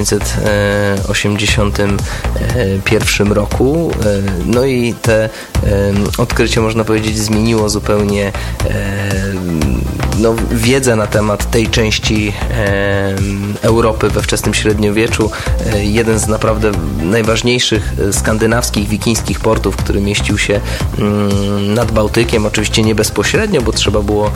1981 roku. No i te odkrycie, można powiedzieć, zmieniło zupełnie wiedzę na temat tej części Europy we wczesnym średniowieczu. Jeden z naprawdę najważniejszych skandynawskich, wikińskich portów, który mieścił się nad Bałtykiem, oczywiście nie bezpośrednio, bo trzeba było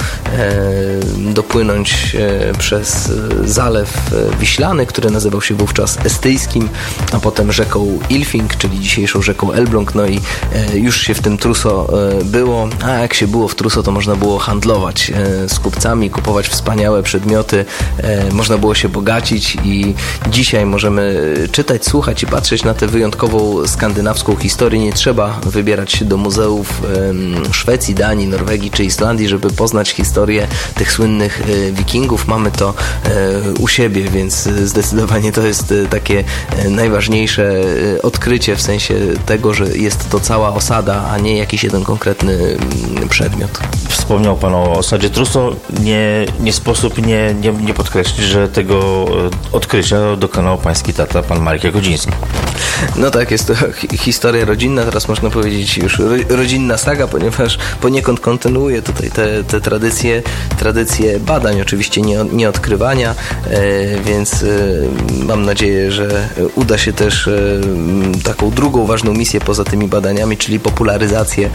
dopłynąć przez Zalew Wiślany, który nazywał się wówczas Estyjskim, a potem rzeką Ilfing, czyli dzisiejszą rzeką Elbląg, no i już się w tym Truso było, a jak się było w Truso, to można było handlować z kupcami, kupować wspaniałe przedmioty, można było się bogacić i dzisiaj możemy czytać, słuchać i patrzeć na tę wyjątkową skandynawską historię. Nie trzeba wybierać się do muzeów Szwecji, Danii, Norwegii czy Islandii, żeby poznać historię tych słynnych wikingów. Mamy to u siebie, więc zdecydowanie to jest takie najważniejsze odkrycie w sensie tego, że jest to cała osada, a nie jakiś jeden konkretny przedmiot. Wspomniał Pan o osadzie Truso. Nie sposób nie podkreślić, że tego odkrycia dokonał Pański tata, Pan Marek Jagodziński. No tak, jest to historia rodzinna, teraz można powiedzieć już rodzinna saga, ponieważ poniekąd kontynuuje tutaj te tradycje badań, oczywiście nie odkrywania, więc mam nadzieję, że uda się też taką drugą ważną misję poza tymi badaniami, czyli popularyzację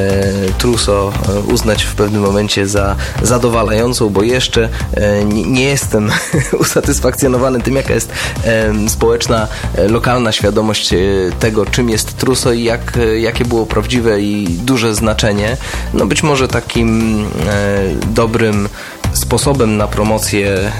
Truso uznać w pewnym momencie za zadowalającą, bo jeszcze nie jestem usatysfakcjonowany tym, jaka jest społeczna, lokalna świadomość tego, czym jest Truso i jakie było prawdziwe i duże znaczenie. No być może takim dobrym sposobem na promocję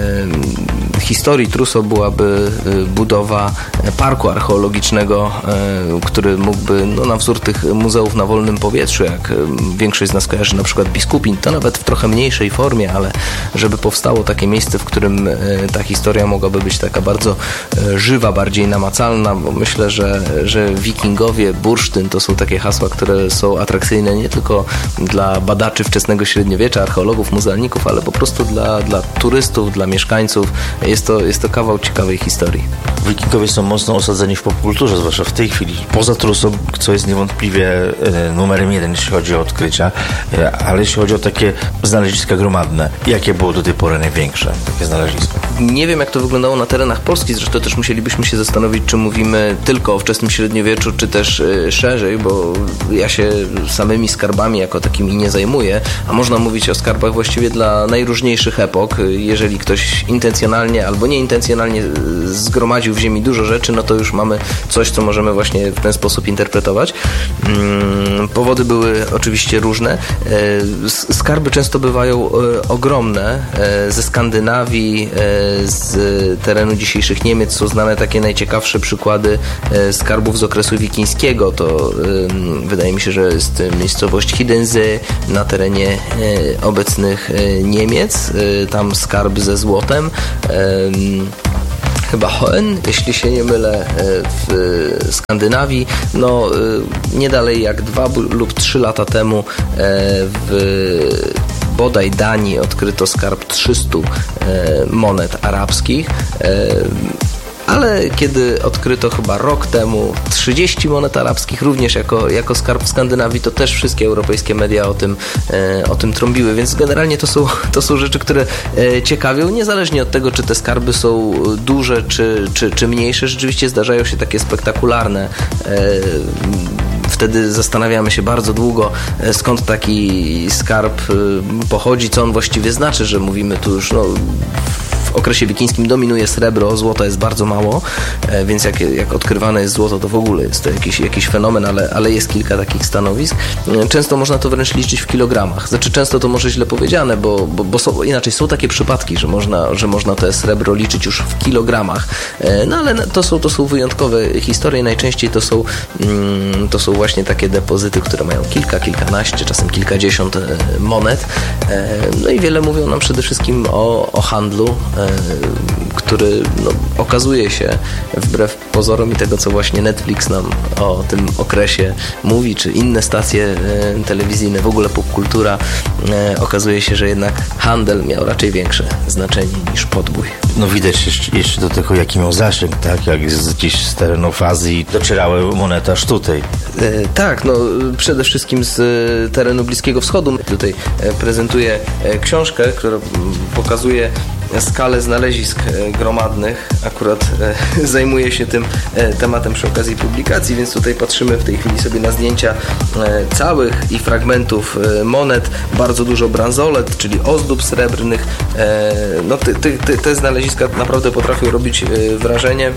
historii Truso byłaby budowa parku archeologicznego, który mógłby na wzór tych muzeów na wolnym powietrzu, jak większość z nas kojarzy na przykład Biskupin, to nawet w trochę mniejszej formie, ale żeby powstało takie miejsce, w którym ta historia mogłaby być taka bardzo żywa, bardziej namacalna, bo myślę, że wikingowie, bursztyn to są takie hasła, które są atrakcyjne nie tylko dla badaczy wczesnego średniowiecza, archeologów, muzealników, ale po prostu dla turystów, dla mieszkańców jest to kawał ciekawej historii. Wikingowie są mocno osadzeni w popkulturze, zwłaszcza w tej chwili. Poza Trusą, co jest niewątpliwie numerem 1, jeśli chodzi o odkrycia, ale jeśli chodzi o takie znaleziska gromadne, jakie było do tej pory największe takie znalezisko? Nie wiem, jak to wyglądało na terenach Polski, zresztą też musielibyśmy się zastanowić, czy mówimy tylko o wczesnym średniowieczu, czy też szerzej, bo ja się samymi skarbami jako takimi nie zajmuję, a można mówić o skarbach właściwie dla najróżniejszych epok. Jeżeli ktoś intencjonalnie albo nieintencjonalnie zgromadził w ziemi dużo rzeczy, no to już mamy coś, co możemy właśnie w ten sposób interpretować. Powody były oczywiście różne. Skarby często bywają ogromne. Ze Skandynawii, z terenu dzisiejszych Niemiec są znane takie najciekawsze przykłady skarbów z okresu wikińskiego. To wydaje mi się, że jest miejscowość Hiddensee na terenie obecnych Niemiec. Tam skarb ze złotem. Chyba Hohen, jeśli się nie mylę, w Skandynawii. No, nie dalej jak 2 lub 3 lata temu w bodaj Danii odkryto skarb 300 monet arabskich. Ale kiedy odkryto chyba rok temu 30 monet arabskich, również jako skarb w Skandynawii, to też wszystkie europejskie media o tym trąbiły, więc generalnie to są rzeczy, które ciekawią, niezależnie od tego, czy te skarby są duże, czy mniejsze. Rzeczywiście zdarzają się takie spektakularne. Wtedy zastanawiamy się bardzo długo, skąd taki skarb pochodzi, co on właściwie znaczy, że mówimy tu już w okresie wikińskim dominuje srebro, złota jest bardzo mało, więc jak odkrywane jest złoto, to w ogóle jest to jakiś fenomen, ale jest kilka takich stanowisk. Często można to wręcz liczyć w kilogramach. Znaczy często to może źle powiedziane, bo są takie przypadki, że można to srebro liczyć już w kilogramach. No ale to są wyjątkowe historie. Najczęściej to są właśnie takie depozyty, które mają kilkanaście, czasem kilkadziesiąt monet. No i wiele mówią nam przede wszystkim o handlu, który okazuje się, wbrew pozorom i tego, co właśnie Netflix nam o tym okresie mówi, czy inne stacje telewizyjne, w ogóle popkultura, okazuje się, że jednak handel miał raczej większe znaczenie niż podbój. No widać jeszcze do tego, jaki miał zasięg, tak? Jak gdzieś z terenów Azji docierały monety aż tutaj. Tak, przede wszystkim z terenu Bliskiego Wschodu. Tutaj prezentuję książkę, która pokazuje skalę znalezisk gromadnych. Akurat zajmuję się tym tematem przy okazji publikacji, więc tutaj patrzymy w tej chwili sobie na zdjęcia całych i fragmentów monet, bardzo dużo bransolet, czyli ozdób srebrnych. Te znaleziska naprawdę potrafią robić wrażenie.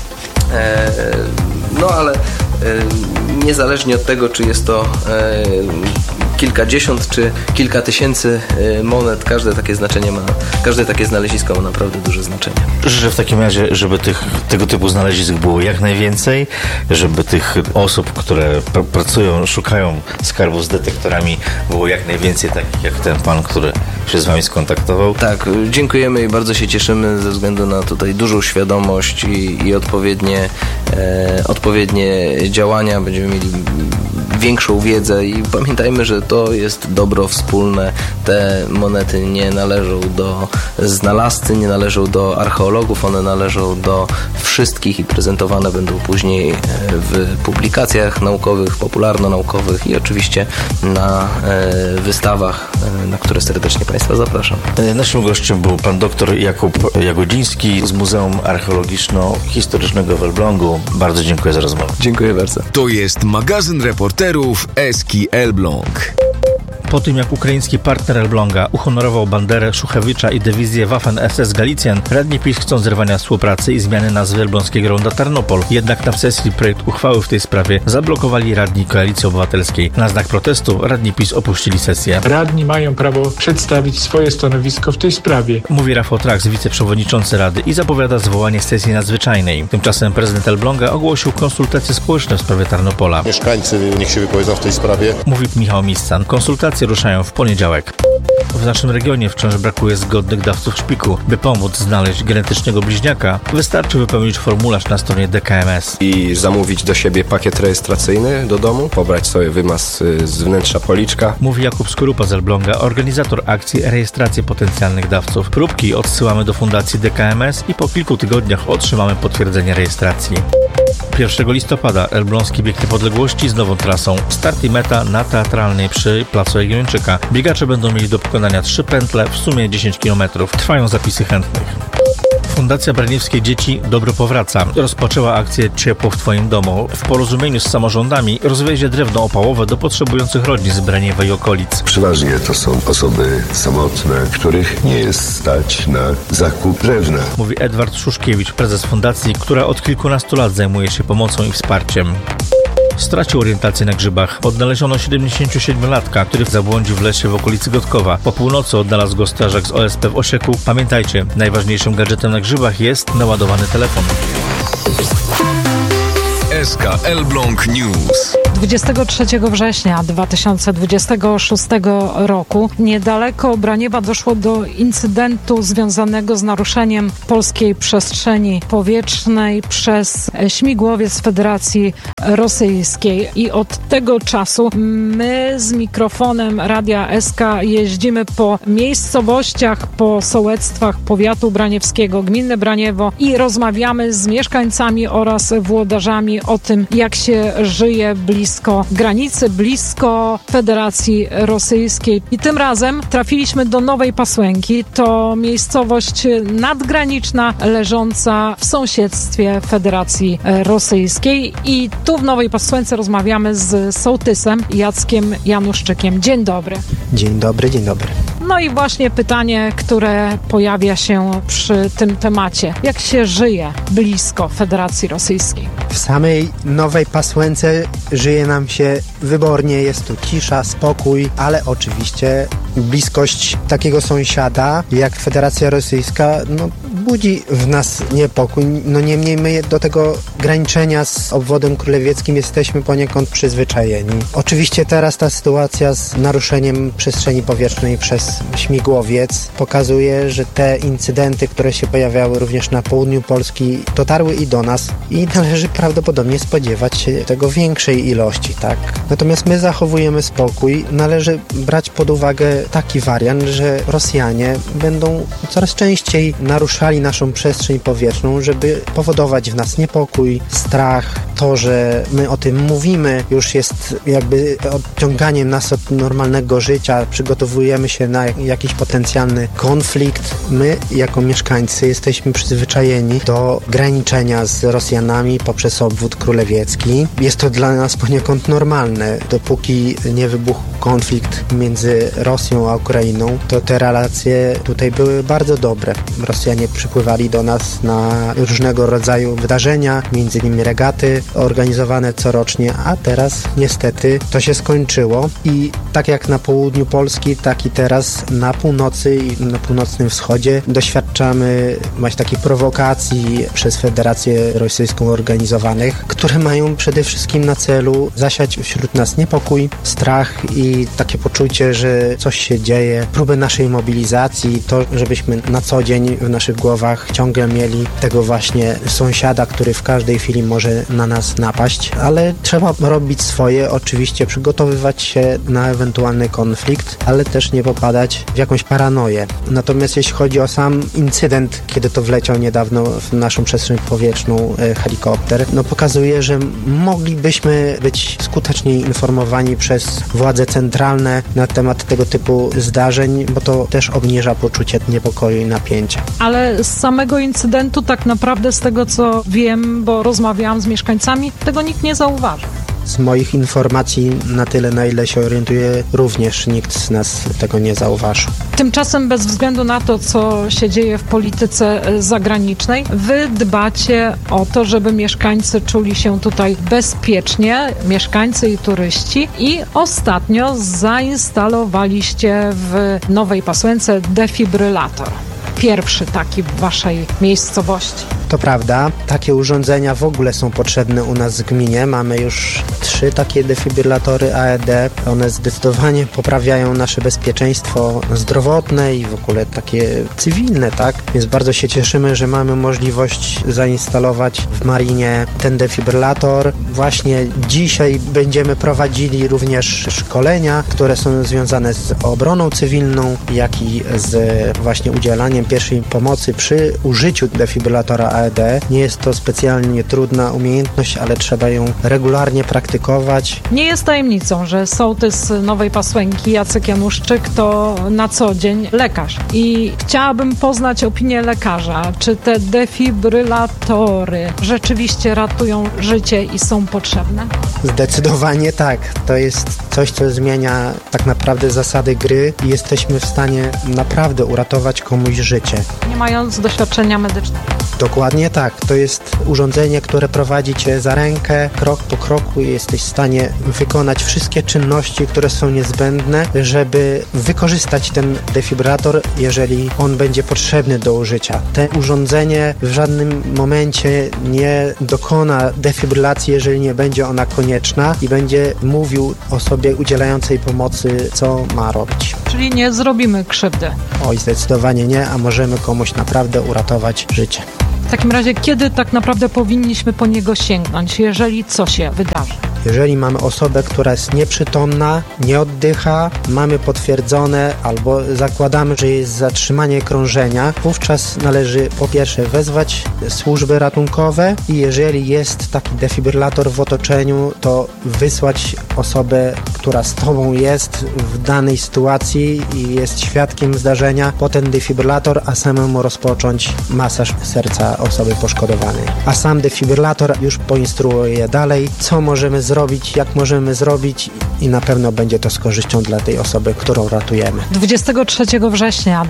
Ale niezależnie od tego, czy jest to kilkadziesiąt czy kilka tysięcy monet, każde takie znalezisko ma naprawdę duże znaczenie. Życzę w takim razie, żeby tego typu znalezisk było jak najwięcej, żeby tych osób, które pracują, szukają skarbów z detektorami, było jak najwięcej, takich jak ten pan, który się z wami skontaktował. Tak, dziękujemy i bardzo się cieszymy ze względu na tutaj dużą świadomość i odpowiednie działania. Będziemy mieli większą wiedzę i pamiętajmy, że to jest dobro wspólne. Te monety nie należą do znalazcy, nie należą do archeologów, one należą do wszystkich i prezentowane będą później w publikacjach naukowych, popularno-naukowych i oczywiście na wystawach, na które serdecznie Państwa zapraszam. Naszym gościem był pan dr Jakub Jagodziński z Muzeum Archeologiczno-Historycznego w Elblągu. Bardzo dziękuję za rozmowę. Dziękuję bardzo. To jest magazyn reporterów Eski Elbląg. Po tym, jak ukraiński partner Elbląga uhonorował banderę Szuchewicza i dywizję Waffen-SS Galicjan, radni PiS chcą zerwania współpracy i zmiany nazwy elbląskiego ronda Tarnopol. Jednak na sesji projekt uchwały w tej sprawie zablokowali radni Koalicji Obywatelskiej. Na znak protestu radni PiS opuścili sesję. Radni mają prawo przedstawić swoje stanowisko w tej sprawie. Mówi Rafał Traks, wiceprzewodniczący Rady i zapowiada zwołanie sesji nadzwyczajnej. Tymczasem prezydent Elbląga ogłosił konsultacje społeczne w sprawie Tarnopola. Mieszkańcy niech się wypowiedzą w tej sprawie. Mówi Michał Miscan. Konsultacje operacje ruszają w poniedziałek. W naszym regionie wciąż brakuje zgodnych dawców szpiku. By pomóc znaleźć genetycznego bliźniaka, wystarczy wypełnić formularz na stronie DKMS. I zamówić do siebie pakiet rejestracyjny do domu, pobrać sobie wymaz z wnętrza policzka. Mówi Jakub Skorupa z Elbląga, organizator akcji rejestracji potencjalnych dawców. Próbki odsyłamy do Fundacji DKMS i po kilku tygodniach otrzymamy potwierdzenie rejestracji. 1 listopada Elbląski Bieg Niepodległości z nową trasą. Start i meta na Teatralnej przy Placu Jagiellończyka. Biegacze będą mieli do pokonania 3 pętle, w sumie 10 km. Trwają zapisy chętnych. Fundacja Braniewskie Dzieci Dobro Powraca rozpoczęła akcję Ciepło w Twoim domu. W porozumieniu z samorządami rozwiezie drewno opałowe do potrzebujących rodzin z Braniewa i okolic. Przeważnie to są osoby samotne, których nie jest stać na zakup drewna. Mówi Edward Szuszkiewicz, prezes fundacji, która od kilkunastu lat zajmuje się pomocą i wsparciem. Stracił orientację na grzybach. Odnaleziono 77-latka, który zabłądził w lesie w okolicy Gotkowa. Po północy odnalazł go strażak z OSP w Osieku. Pamiętajcie, najważniejszym gadżetem na grzybach jest naładowany telefon. SK Elbląg News. 23 września 2026 roku niedaleko Braniewa doszło do incydentu związanego z naruszeniem polskiej przestrzeni powietrznej przez śmigłowiec Federacji Rosyjskiej. I od tego czasu my z mikrofonem Radia SK jeździmy po miejscowościach, po sołectwach powiatu braniewskiego, gminy Braniewo i rozmawiamy z mieszkańcami oraz włodarzami o tym, jak się żyje blisko granicy, blisko Federacji Rosyjskiej. I tym razem trafiliśmy do Nowej Pasłęki. To miejscowość nadgraniczna, leżąca w sąsiedztwie Federacji Rosyjskiej. I tu w Nowej Pasłęce rozmawiamy z sołtysem Jackiem Januszczykiem. Dzień dobry. Dzień dobry, dzień dobry. No i właśnie pytanie, które pojawia się przy tym temacie. Jak się żyje blisko Federacji Rosyjskiej? W samej Nowej Pasłęce żyje nam się wybornie, jest tu cisza, spokój, ale oczywiście bliskość takiego sąsiada jak Federacja Rosyjska budzi w nas niepokój. Niemniej my do tego graniczenia z obwodem królewieckim jesteśmy poniekąd przyzwyczajeni. Oczywiście teraz ta sytuacja z naruszeniem przestrzeni powietrznej przez śmigłowiec pokazuje, że te incydenty, które się pojawiały również na południu Polski, dotarły i do nas i należy prawdopodobnie spodziewać się tego większej ilości, tak? Natomiast my zachowujemy spokój. Należy brać pod uwagę taki wariant, że Rosjanie będą coraz częściej naruszali naszą przestrzeń powietrzną, żeby powodować w nas niepokój, strach. To, że my o tym mówimy, już jest jakby odciąganiem nas od normalnego życia, przygotowujemy się na jakiś potencjalny konflikt. My, jako mieszkańcy, jesteśmy przyzwyczajeni do graniczenia z Rosjanami poprzez obwód królewiecki. Jest to dla nas poniekąd normalne. Dopóki nie wybuchł konflikt między Rosją a Ukrainą, to te relacje tutaj były bardzo dobre. Rosjanie przypływali do nas na różnego rodzaju wydarzenia, między innymi regaty organizowane corocznie, a teraz niestety to się skończyło i tak jak na południu Polski, tak i teraz na północy i na północnym wschodzie doświadczamy właśnie takich prowokacji przez Federację Rosyjską organizowanych, które mają przede wszystkim na celu zasiać wśród nas niepokój, strach i takie poczucie, że coś się dzieje, próby naszej mobilizacji, to żebyśmy na co dzień w naszych głowach ciągle mieli tego właśnie sąsiada, który w każdej chwili może na nas napaść, ale trzeba robić swoje, oczywiście przygotowywać się na ewentualny konflikt, ale też nie popadać w jakąś paranoję. Natomiast jeśli chodzi o sam incydent, kiedy to wleciał niedawno w naszą przestrzeń powietrzną helikopter, pokazuje, że moglibyśmy być skuteczniej informowani przez władze centralne na temat tego typu zdarzeń, bo to też obniża poczucie niepokoju i napięcia. Ale z samego incydentu tak naprawdę, z tego co wiem, bo rozmawiałam z mieszkańcami, tego nikt nie zauważył. Z moich informacji, na tyle na ile się orientuję, również nikt z nas tego nie zauważył. Tymczasem bez względu na to, co się dzieje w polityce zagranicznej, wy dbacie o to, żeby mieszkańcy czuli się tutaj bezpiecznie, mieszkańcy i turyści, i ostatnio zainstalowaliście w Nowej Pasłęce defibrylator. Pierwszy taki w waszej miejscowości. To prawda, takie urządzenia w ogóle są potrzebne u nas w gminie. Mamy już 3 takie defibrylatory AED. One zdecydowanie poprawiają nasze bezpieczeństwo zdrowotne i w ogóle takie cywilne, tak? Więc bardzo się cieszymy, że mamy możliwość zainstalować w Marinie ten defibrylator. Właśnie dzisiaj będziemy prowadzili również szkolenia, które są związane z obroną cywilną, jak i z właśnie udzielaniem pierwszej pomocy przy użyciu defibrylatora AED. Nie jest to specjalnie trudna umiejętność, ale trzeba ją regularnie praktykować. Nie jest tajemnicą, że sołtys Nowej Pasłęki Jacek Januszczyk to na co dzień lekarz. I chciałabym poznać opinię lekarza. Czy te defibrylatory rzeczywiście ratują życie i są potrzebne? Zdecydowanie tak. To jest coś, co zmienia tak naprawdę zasady gry i jesteśmy w stanie naprawdę uratować komuś życie. Nie mając doświadczenia medycznego. Dokładnie tak. To jest urządzenie, które prowadzi cię za rękę, krok po kroku i jesteś w stanie wykonać wszystkie czynności, które są niezbędne, żeby wykorzystać ten defibrylator, jeżeli on będzie potrzebny do użycia. To urządzenie w żadnym momencie nie dokona defibrylacji, jeżeli nie będzie ona konieczna i będzie mówił osobie udzielającej pomocy, co ma robić. Czyli nie zrobimy krzywdy. Oj, zdecydowanie nie, a możemy komuś naprawdę uratować życie. W takim razie, kiedy tak naprawdę powinniśmy po niego sięgnąć, jeżeli co się wydarzy? Jeżeli mamy osobę, która jest nieprzytomna, nie oddycha, mamy potwierdzone albo zakładamy, że jest zatrzymanie krążenia, wówczas należy po pierwsze wezwać służby ratunkowe i jeżeli jest taki defibrylator w otoczeniu, to wysłać osobę, która z tobą jest w danej sytuacji i jest świadkiem zdarzenia po ten defibrylator, a samemu rozpocząć masaż serca osoby poszkodowanej. A sam defibrylator już poinstruuje dalej, co możemy zrobić, jak możemy zrobić i na pewno będzie to z korzyścią dla tej osoby, którą ratujemy. 23 września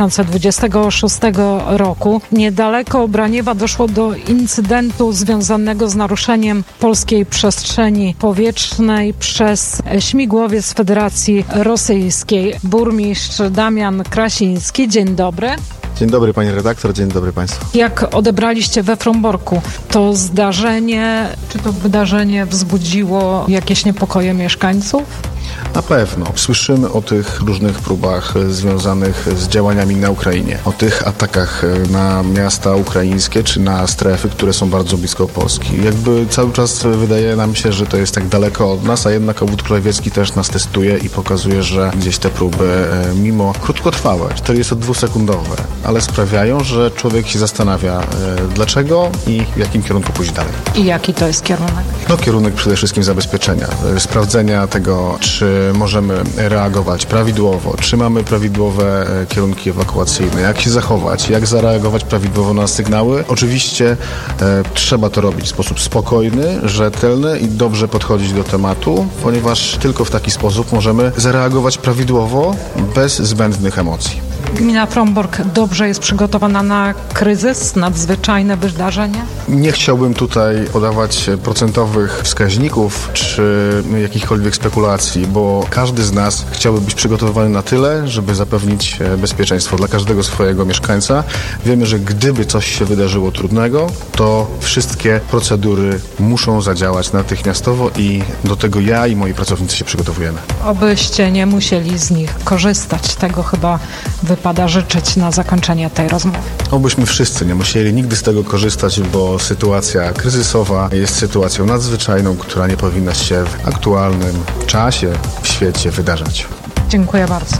2026 roku niedaleko Braniewa doszło do incydentu związanego z naruszeniem polskiej przestrzeni powietrznej przez śmigłowiec Federacji Rosyjskiej. Burmistrz Damian Krasiński. Dzień dobry. Dzień dobry pani redaktor, dzień dobry państwu. Jak odebraliście we Fromborku to zdarzenie, czy to wydarzenie wzbudziło jakieś niepokoje mieszkańców? Na pewno. Słyszymy o tych różnych próbach związanych z działaniami na Ukrainie, o tych atakach na miasta ukraińskie czy na strefy, które są bardzo blisko Polski. Jakby cały czas wydaje nam się, że to jest tak daleko od nas, a jednak obwód krajowiecki też nas testuje i pokazuje, że gdzieś te próby, mimo krótkotrwałe, 42-sekundowe, ale sprawiają, że człowiek się zastanawia, dlaczego i w jakim kierunku pójść dalej. I jaki to jest kierunek? No kierunek przede wszystkim zabezpieczenia, sprawdzenia tego, czy możemy reagować prawidłowo, czy mamy prawidłowe kierunki ewakuacyjne, jak się zachować, jak zareagować prawidłowo na sygnały. Oczywiście trzeba to robić w sposób spokojny, rzetelny i dobrze podchodzić do tematu, ponieważ tylko w taki sposób możemy zareagować prawidłowo, bez zbędnych emocji. Gmina Frombork dobrze jest przygotowana na kryzys, nadzwyczajne wydarzenia? Nie chciałbym tutaj podawać procentowych wskaźników czy jakichkolwiek spekulacji, bo każdy z nas chciałby być przygotowany na tyle, żeby zapewnić bezpieczeństwo dla każdego swojego mieszkańca. Wiemy, że gdyby coś się wydarzyło trudnego, to wszystkie procedury muszą zadziałać natychmiastowo i do tego ja i moi pracownicy się przygotowujemy. Obyście nie musieli z nich korzystać. Tego chyba wypada życzyć na zakończenie tej rozmowy. Obyśmy wszyscy nie musieli nigdy z tego korzystać, bo sytuacja kryzysowa jest sytuacją nadzwyczajną, która nie powinna się w aktualnym czasie w świecie wydarzać. Dziękuję bardzo.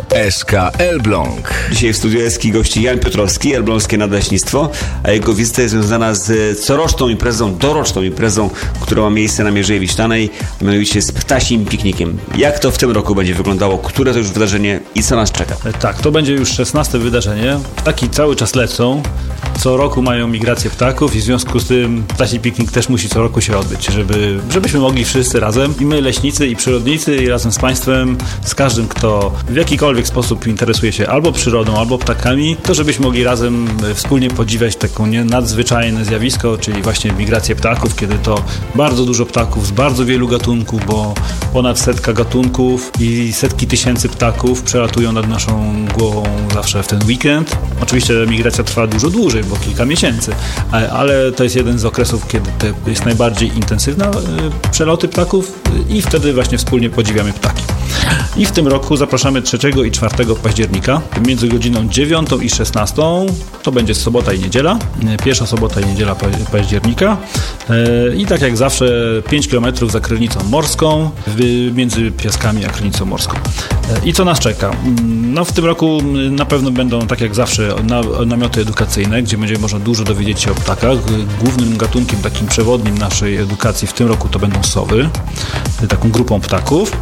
SK Elbląg. Dzisiaj w studiu Eski gości Jan Piotrowski, Elbląskie Nadleśnictwo, a jego wizyta jest związana z coroczną imprezą, doroczną imprezą, która ma miejsce na Mierzeji Wiślanej, a mianowicie z ptasim piknikiem. Jak to w tym roku będzie wyglądało? Które to już wydarzenie i co nas czeka? Tak, to będzie już 16 wydarzenie. Ptaki cały czas lecą. Co roku mają migrację ptaków i w związku z tym ptasi piknik też musi co roku się odbyć, żebyśmy mogli wszyscy razem, i my leśnicy, i przyrodnicy, i razem z państwem, z każdym, kto w jakikolwiek sposób interesuje się albo przyrodą, albo ptakami, to żebyśmy mogli razem wspólnie podziwiać taką nadzwyczajne zjawisko, czyli właśnie migrację ptaków, kiedy to bardzo dużo ptaków z bardzo wielu gatunków, bo ponad 100 gatunków i setki tysięcy ptaków przelatują nad naszą głową zawsze w ten weekend. Oczywiście migracja trwa dużo dłużej, dłużej, bo kilka miesięcy, ale to jest jeden z okresów, kiedy to jest najbardziej intensywna przeloty ptaków i wtedy właśnie wspólnie podziwiamy ptaki. I w tym roku zapraszamy 3 i 4 października między godziną 9 i 16. To będzie sobota i niedziela. Pierwsza sobota i niedziela października. I tak jak zawsze 5 km za Krynicą Morską, między Piaskami a Krynicą Morską. I co nas czeka? No w tym roku na pewno będą, tak jak zawsze, namioty edukacyjne, gdzie będzie można dużo dowiedzieć się o ptakach. Głównym gatunkiem takim przewodnim naszej edukacji w tym roku to będą sowy, taką grupą ptaków.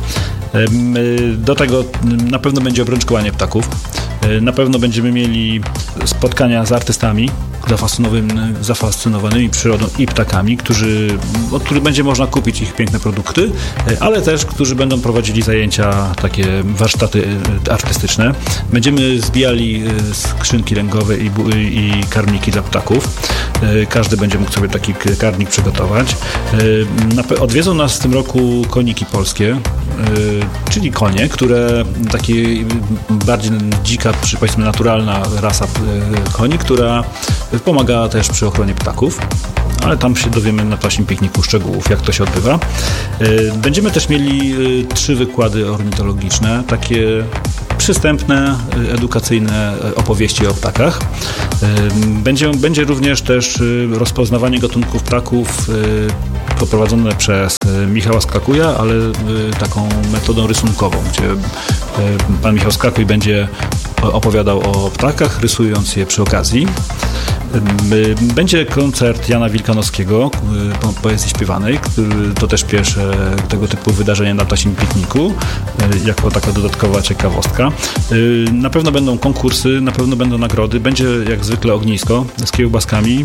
Do tego na pewno będzie obrączkowanie ptaków. Na pewno będziemy mieli spotkania z artystami zafascynowanymi przyrodą i ptakami, od których będzie można kupić ich piękne produkty, ale też, którzy będą prowadzili zajęcia, takie warsztaty artystyczne. Będziemy zbijali skrzynki ręgowe i karmniki dla ptaków. Każdy będzie mógł sobie taki karmnik przygotować. Odwiedzą nas w tym roku koniki polskie, czyli konie, które takie bardziej dzika, czy powiedzmy naturalna rasa koni, która pomaga też przy ochronie ptaków, ale tam się dowiemy na Ptasim Pikniku szczegółów, jak to się odbywa. Będziemy też mieli 3 wykłady ornitologiczne, takie przystępne, edukacyjne opowieści o ptakach. Będzie również też rozpoznawanie gatunków ptaków poprowadzone przez Michała Skakuja, ale taką metodą rysunkową, gdzie pan Michał Skakuj będzie opowiadał o ptakach, rysując je przy okazji. Będzie koncert Jana Wilkanowskiego, poezji śpiewanej, to też pierwsze tego typu wydarzenie na Ptasim Pikniku, jako taka dodatkowa ciekawostka. Na pewno będą konkursy, na pewno będą nagrody, będzie jak zwykle ognisko z kiełbaskami.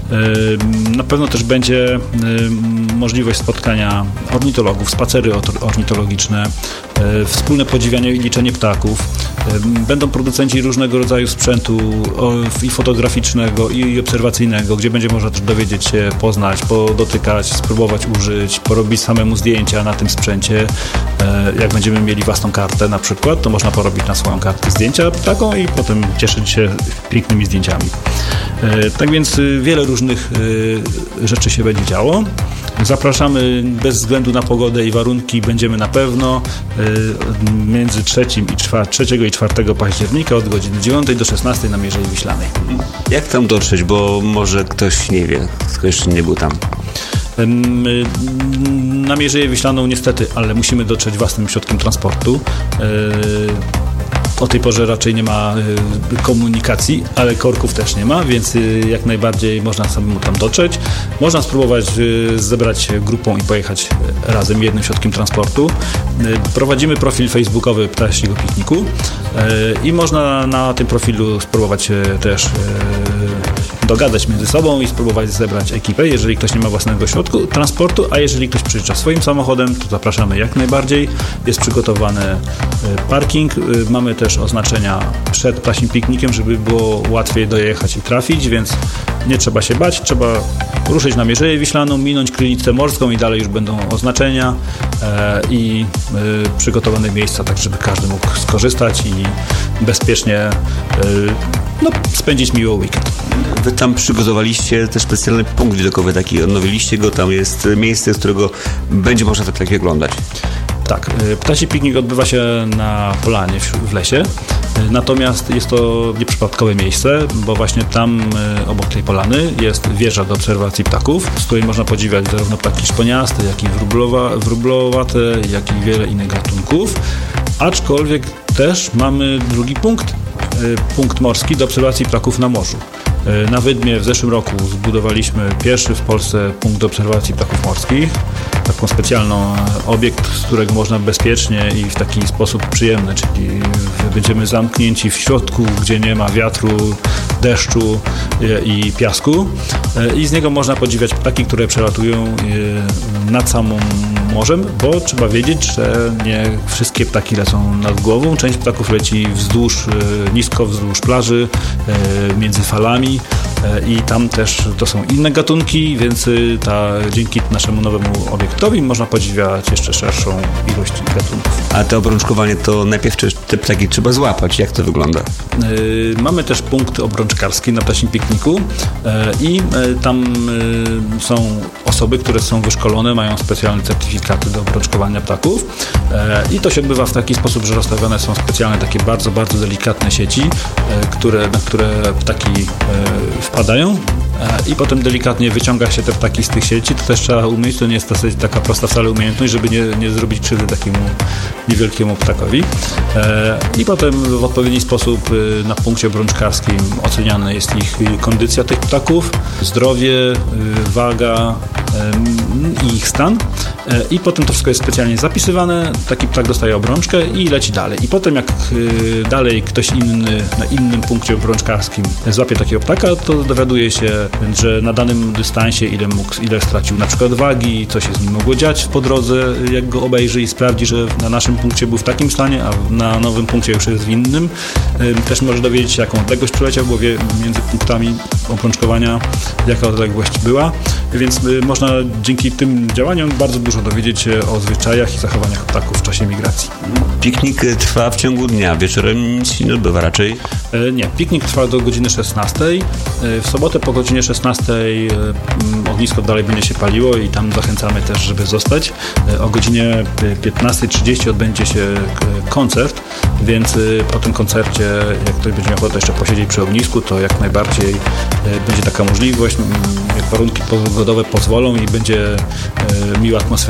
Na pewno też będzie możliwość spotkania ornitologów, spacery ornitologiczne, wspólne podziwianie i liczenie ptaków. Będą producenci różnego rodzaju sprzętu i fotograficznego, i obserwacyjnego, gdzie będzie można też dowiedzieć się, poznać, podotykać, spróbować użyć, porobić samemu zdjęcia na tym sprzęcie. Jak będziemy mieli własną kartę na przykład, to można porobić na swoją kartę zdjęcia taką i potem cieszyć się pięknymi zdjęciami. Tak więc wiele różnych rzeczy się będzie działo. Zapraszamy bez względu na pogodę i warunki, będziemy na pewno między 3 i 4 października od godziny 9 do 16 na Mierzei Wiślanej. Jak tam dotrzeć, bo może ktoś nie wie, kto jeszcze nie był tam? Na Mierzeję Wiślaną niestety, ale musimy dotrzeć własnym środkiem transportu. O tej porze raczej nie ma komunikacji, ale korków też nie ma, więc jak najbardziej można samemu tam dotrzeć. Można spróbować zebrać się grupą i pojechać razem jednym środkiem transportu. Prowadzimy profil facebookowy Ptasiego Pikniku i można na tym profilu spróbować też dogadać między sobą i spróbować zebrać ekipę, jeżeli ktoś nie ma własnego środku transportu, a jeżeli ktoś przyjeżdża swoim samochodem, to zapraszamy jak najbardziej. Jest przygotowany parking, mamy też oznaczenia przed Ptasim Piknikiem, żeby było łatwiej dojechać i trafić, więc nie trzeba się bać, trzeba ruszyć na Mierzeję Wiślaną, minąć Krynicę Morską i dalej już będą oznaczenia i przygotowane miejsca, tak żeby każdy mógł skorzystać i bezpiecznie spędzić miło weekend. Wy tam przygotowaliście też specjalny punkt widokowy, taki odnowiliście go, tam jest miejsce, z którego będzie można te ptaki oglądać. Tak, Ptasi Piknik odbywa się na polanie w lesie, natomiast jest to nieprzypadkowe miejsce, bo właśnie tam obok tej polany jest wieża do obserwacji ptaków, z której można podziwiać zarówno ptaki szponiaste, jak i wróblowate, jak i wiele innych gatunków, aczkolwiek też mamy drugi punkt morski do obserwacji ptaków na morzu. Na Wydmie w zeszłym roku zbudowaliśmy pierwszy w Polsce punkt do obserwacji ptaków morskich. Taką specjalną obiekt, z którego można bezpiecznie i w taki sposób przyjemny, czyli będziemy zamknięci w środku, gdzie nie ma wiatru, deszczu i piasku i z niego można podziwiać ptaki, które przelatują nad samym morzem, bo trzeba wiedzieć, że nie wszystkie ptaki lecą nad głową. Część ptaków leci nisko wzdłuż plaży, między falami i tam też to są inne gatunki, więc dzięki naszemu nowemu obiektowi można podziwiać jeszcze szerszą ilość gatunków. A to obrączkowanie to najpierw te ptaki trzeba złapać. Jak to wygląda? Mamy też punkt obrączkarski na Ptasim Pikniku i tam są osoby, które są wyszkolone, mają specjalne certyfikaty do obrączkowania ptaków i to się odbywa w taki sposób, że rozstawione są specjalne takie bardzo, bardzo delikatne sieci, na które ptaki wpadają i potem delikatnie wyciąga się te ptaki z tych sieci. To też trzeba umieć, to nie jest taka prosta wcale umiejętność, żeby nie zrobić krzywdy takiemu niewielkiemu ptakowi. I potem w odpowiedni sposób na punkcie obrączkarskim oceniana jest ich kondycja tych ptaków, zdrowie, waga i ich stan. I potem to wszystko jest specjalnie zapisywane, taki ptak dostaje obrączkę i leci dalej. I potem jak dalej ktoś inny na innym punkcie obrączkarskim złapie takiego ptaka, to dowiaduje się, że na danym dystansie ile stracił na przykład wagi, co się z nim mogło dziać po drodze, jak go obejrzy i sprawdzi, że na naszym punkcie był w takim stanie, a na nowym punkcie już jest w innym. Też może dowiedzieć się, jaką odległość przeleciał, bo wie między punktami obrączkowania, jaka odległość była. Więc można dzięki tym działaniom bardzo dużo dowiedzieć się o zwyczajach i zachowaniach ptaków w czasie migracji. Piknik trwa w ciągu dnia, wieczorem nic się nie odbywa raczej? Nie, piknik trwa do godziny 16. W sobotę po godzinie 16 ognisko dalej będzie się paliło i tam zachęcamy też, żeby zostać. O godzinie 15:30 odbędzie się koncert, więc po tym koncercie, jak ktoś będzie miał ochotę jeszcze posiedzieć przy ognisku, to jak najbardziej będzie taka możliwość, jak warunki pogodowe pozwolą i będzie miła atmosfera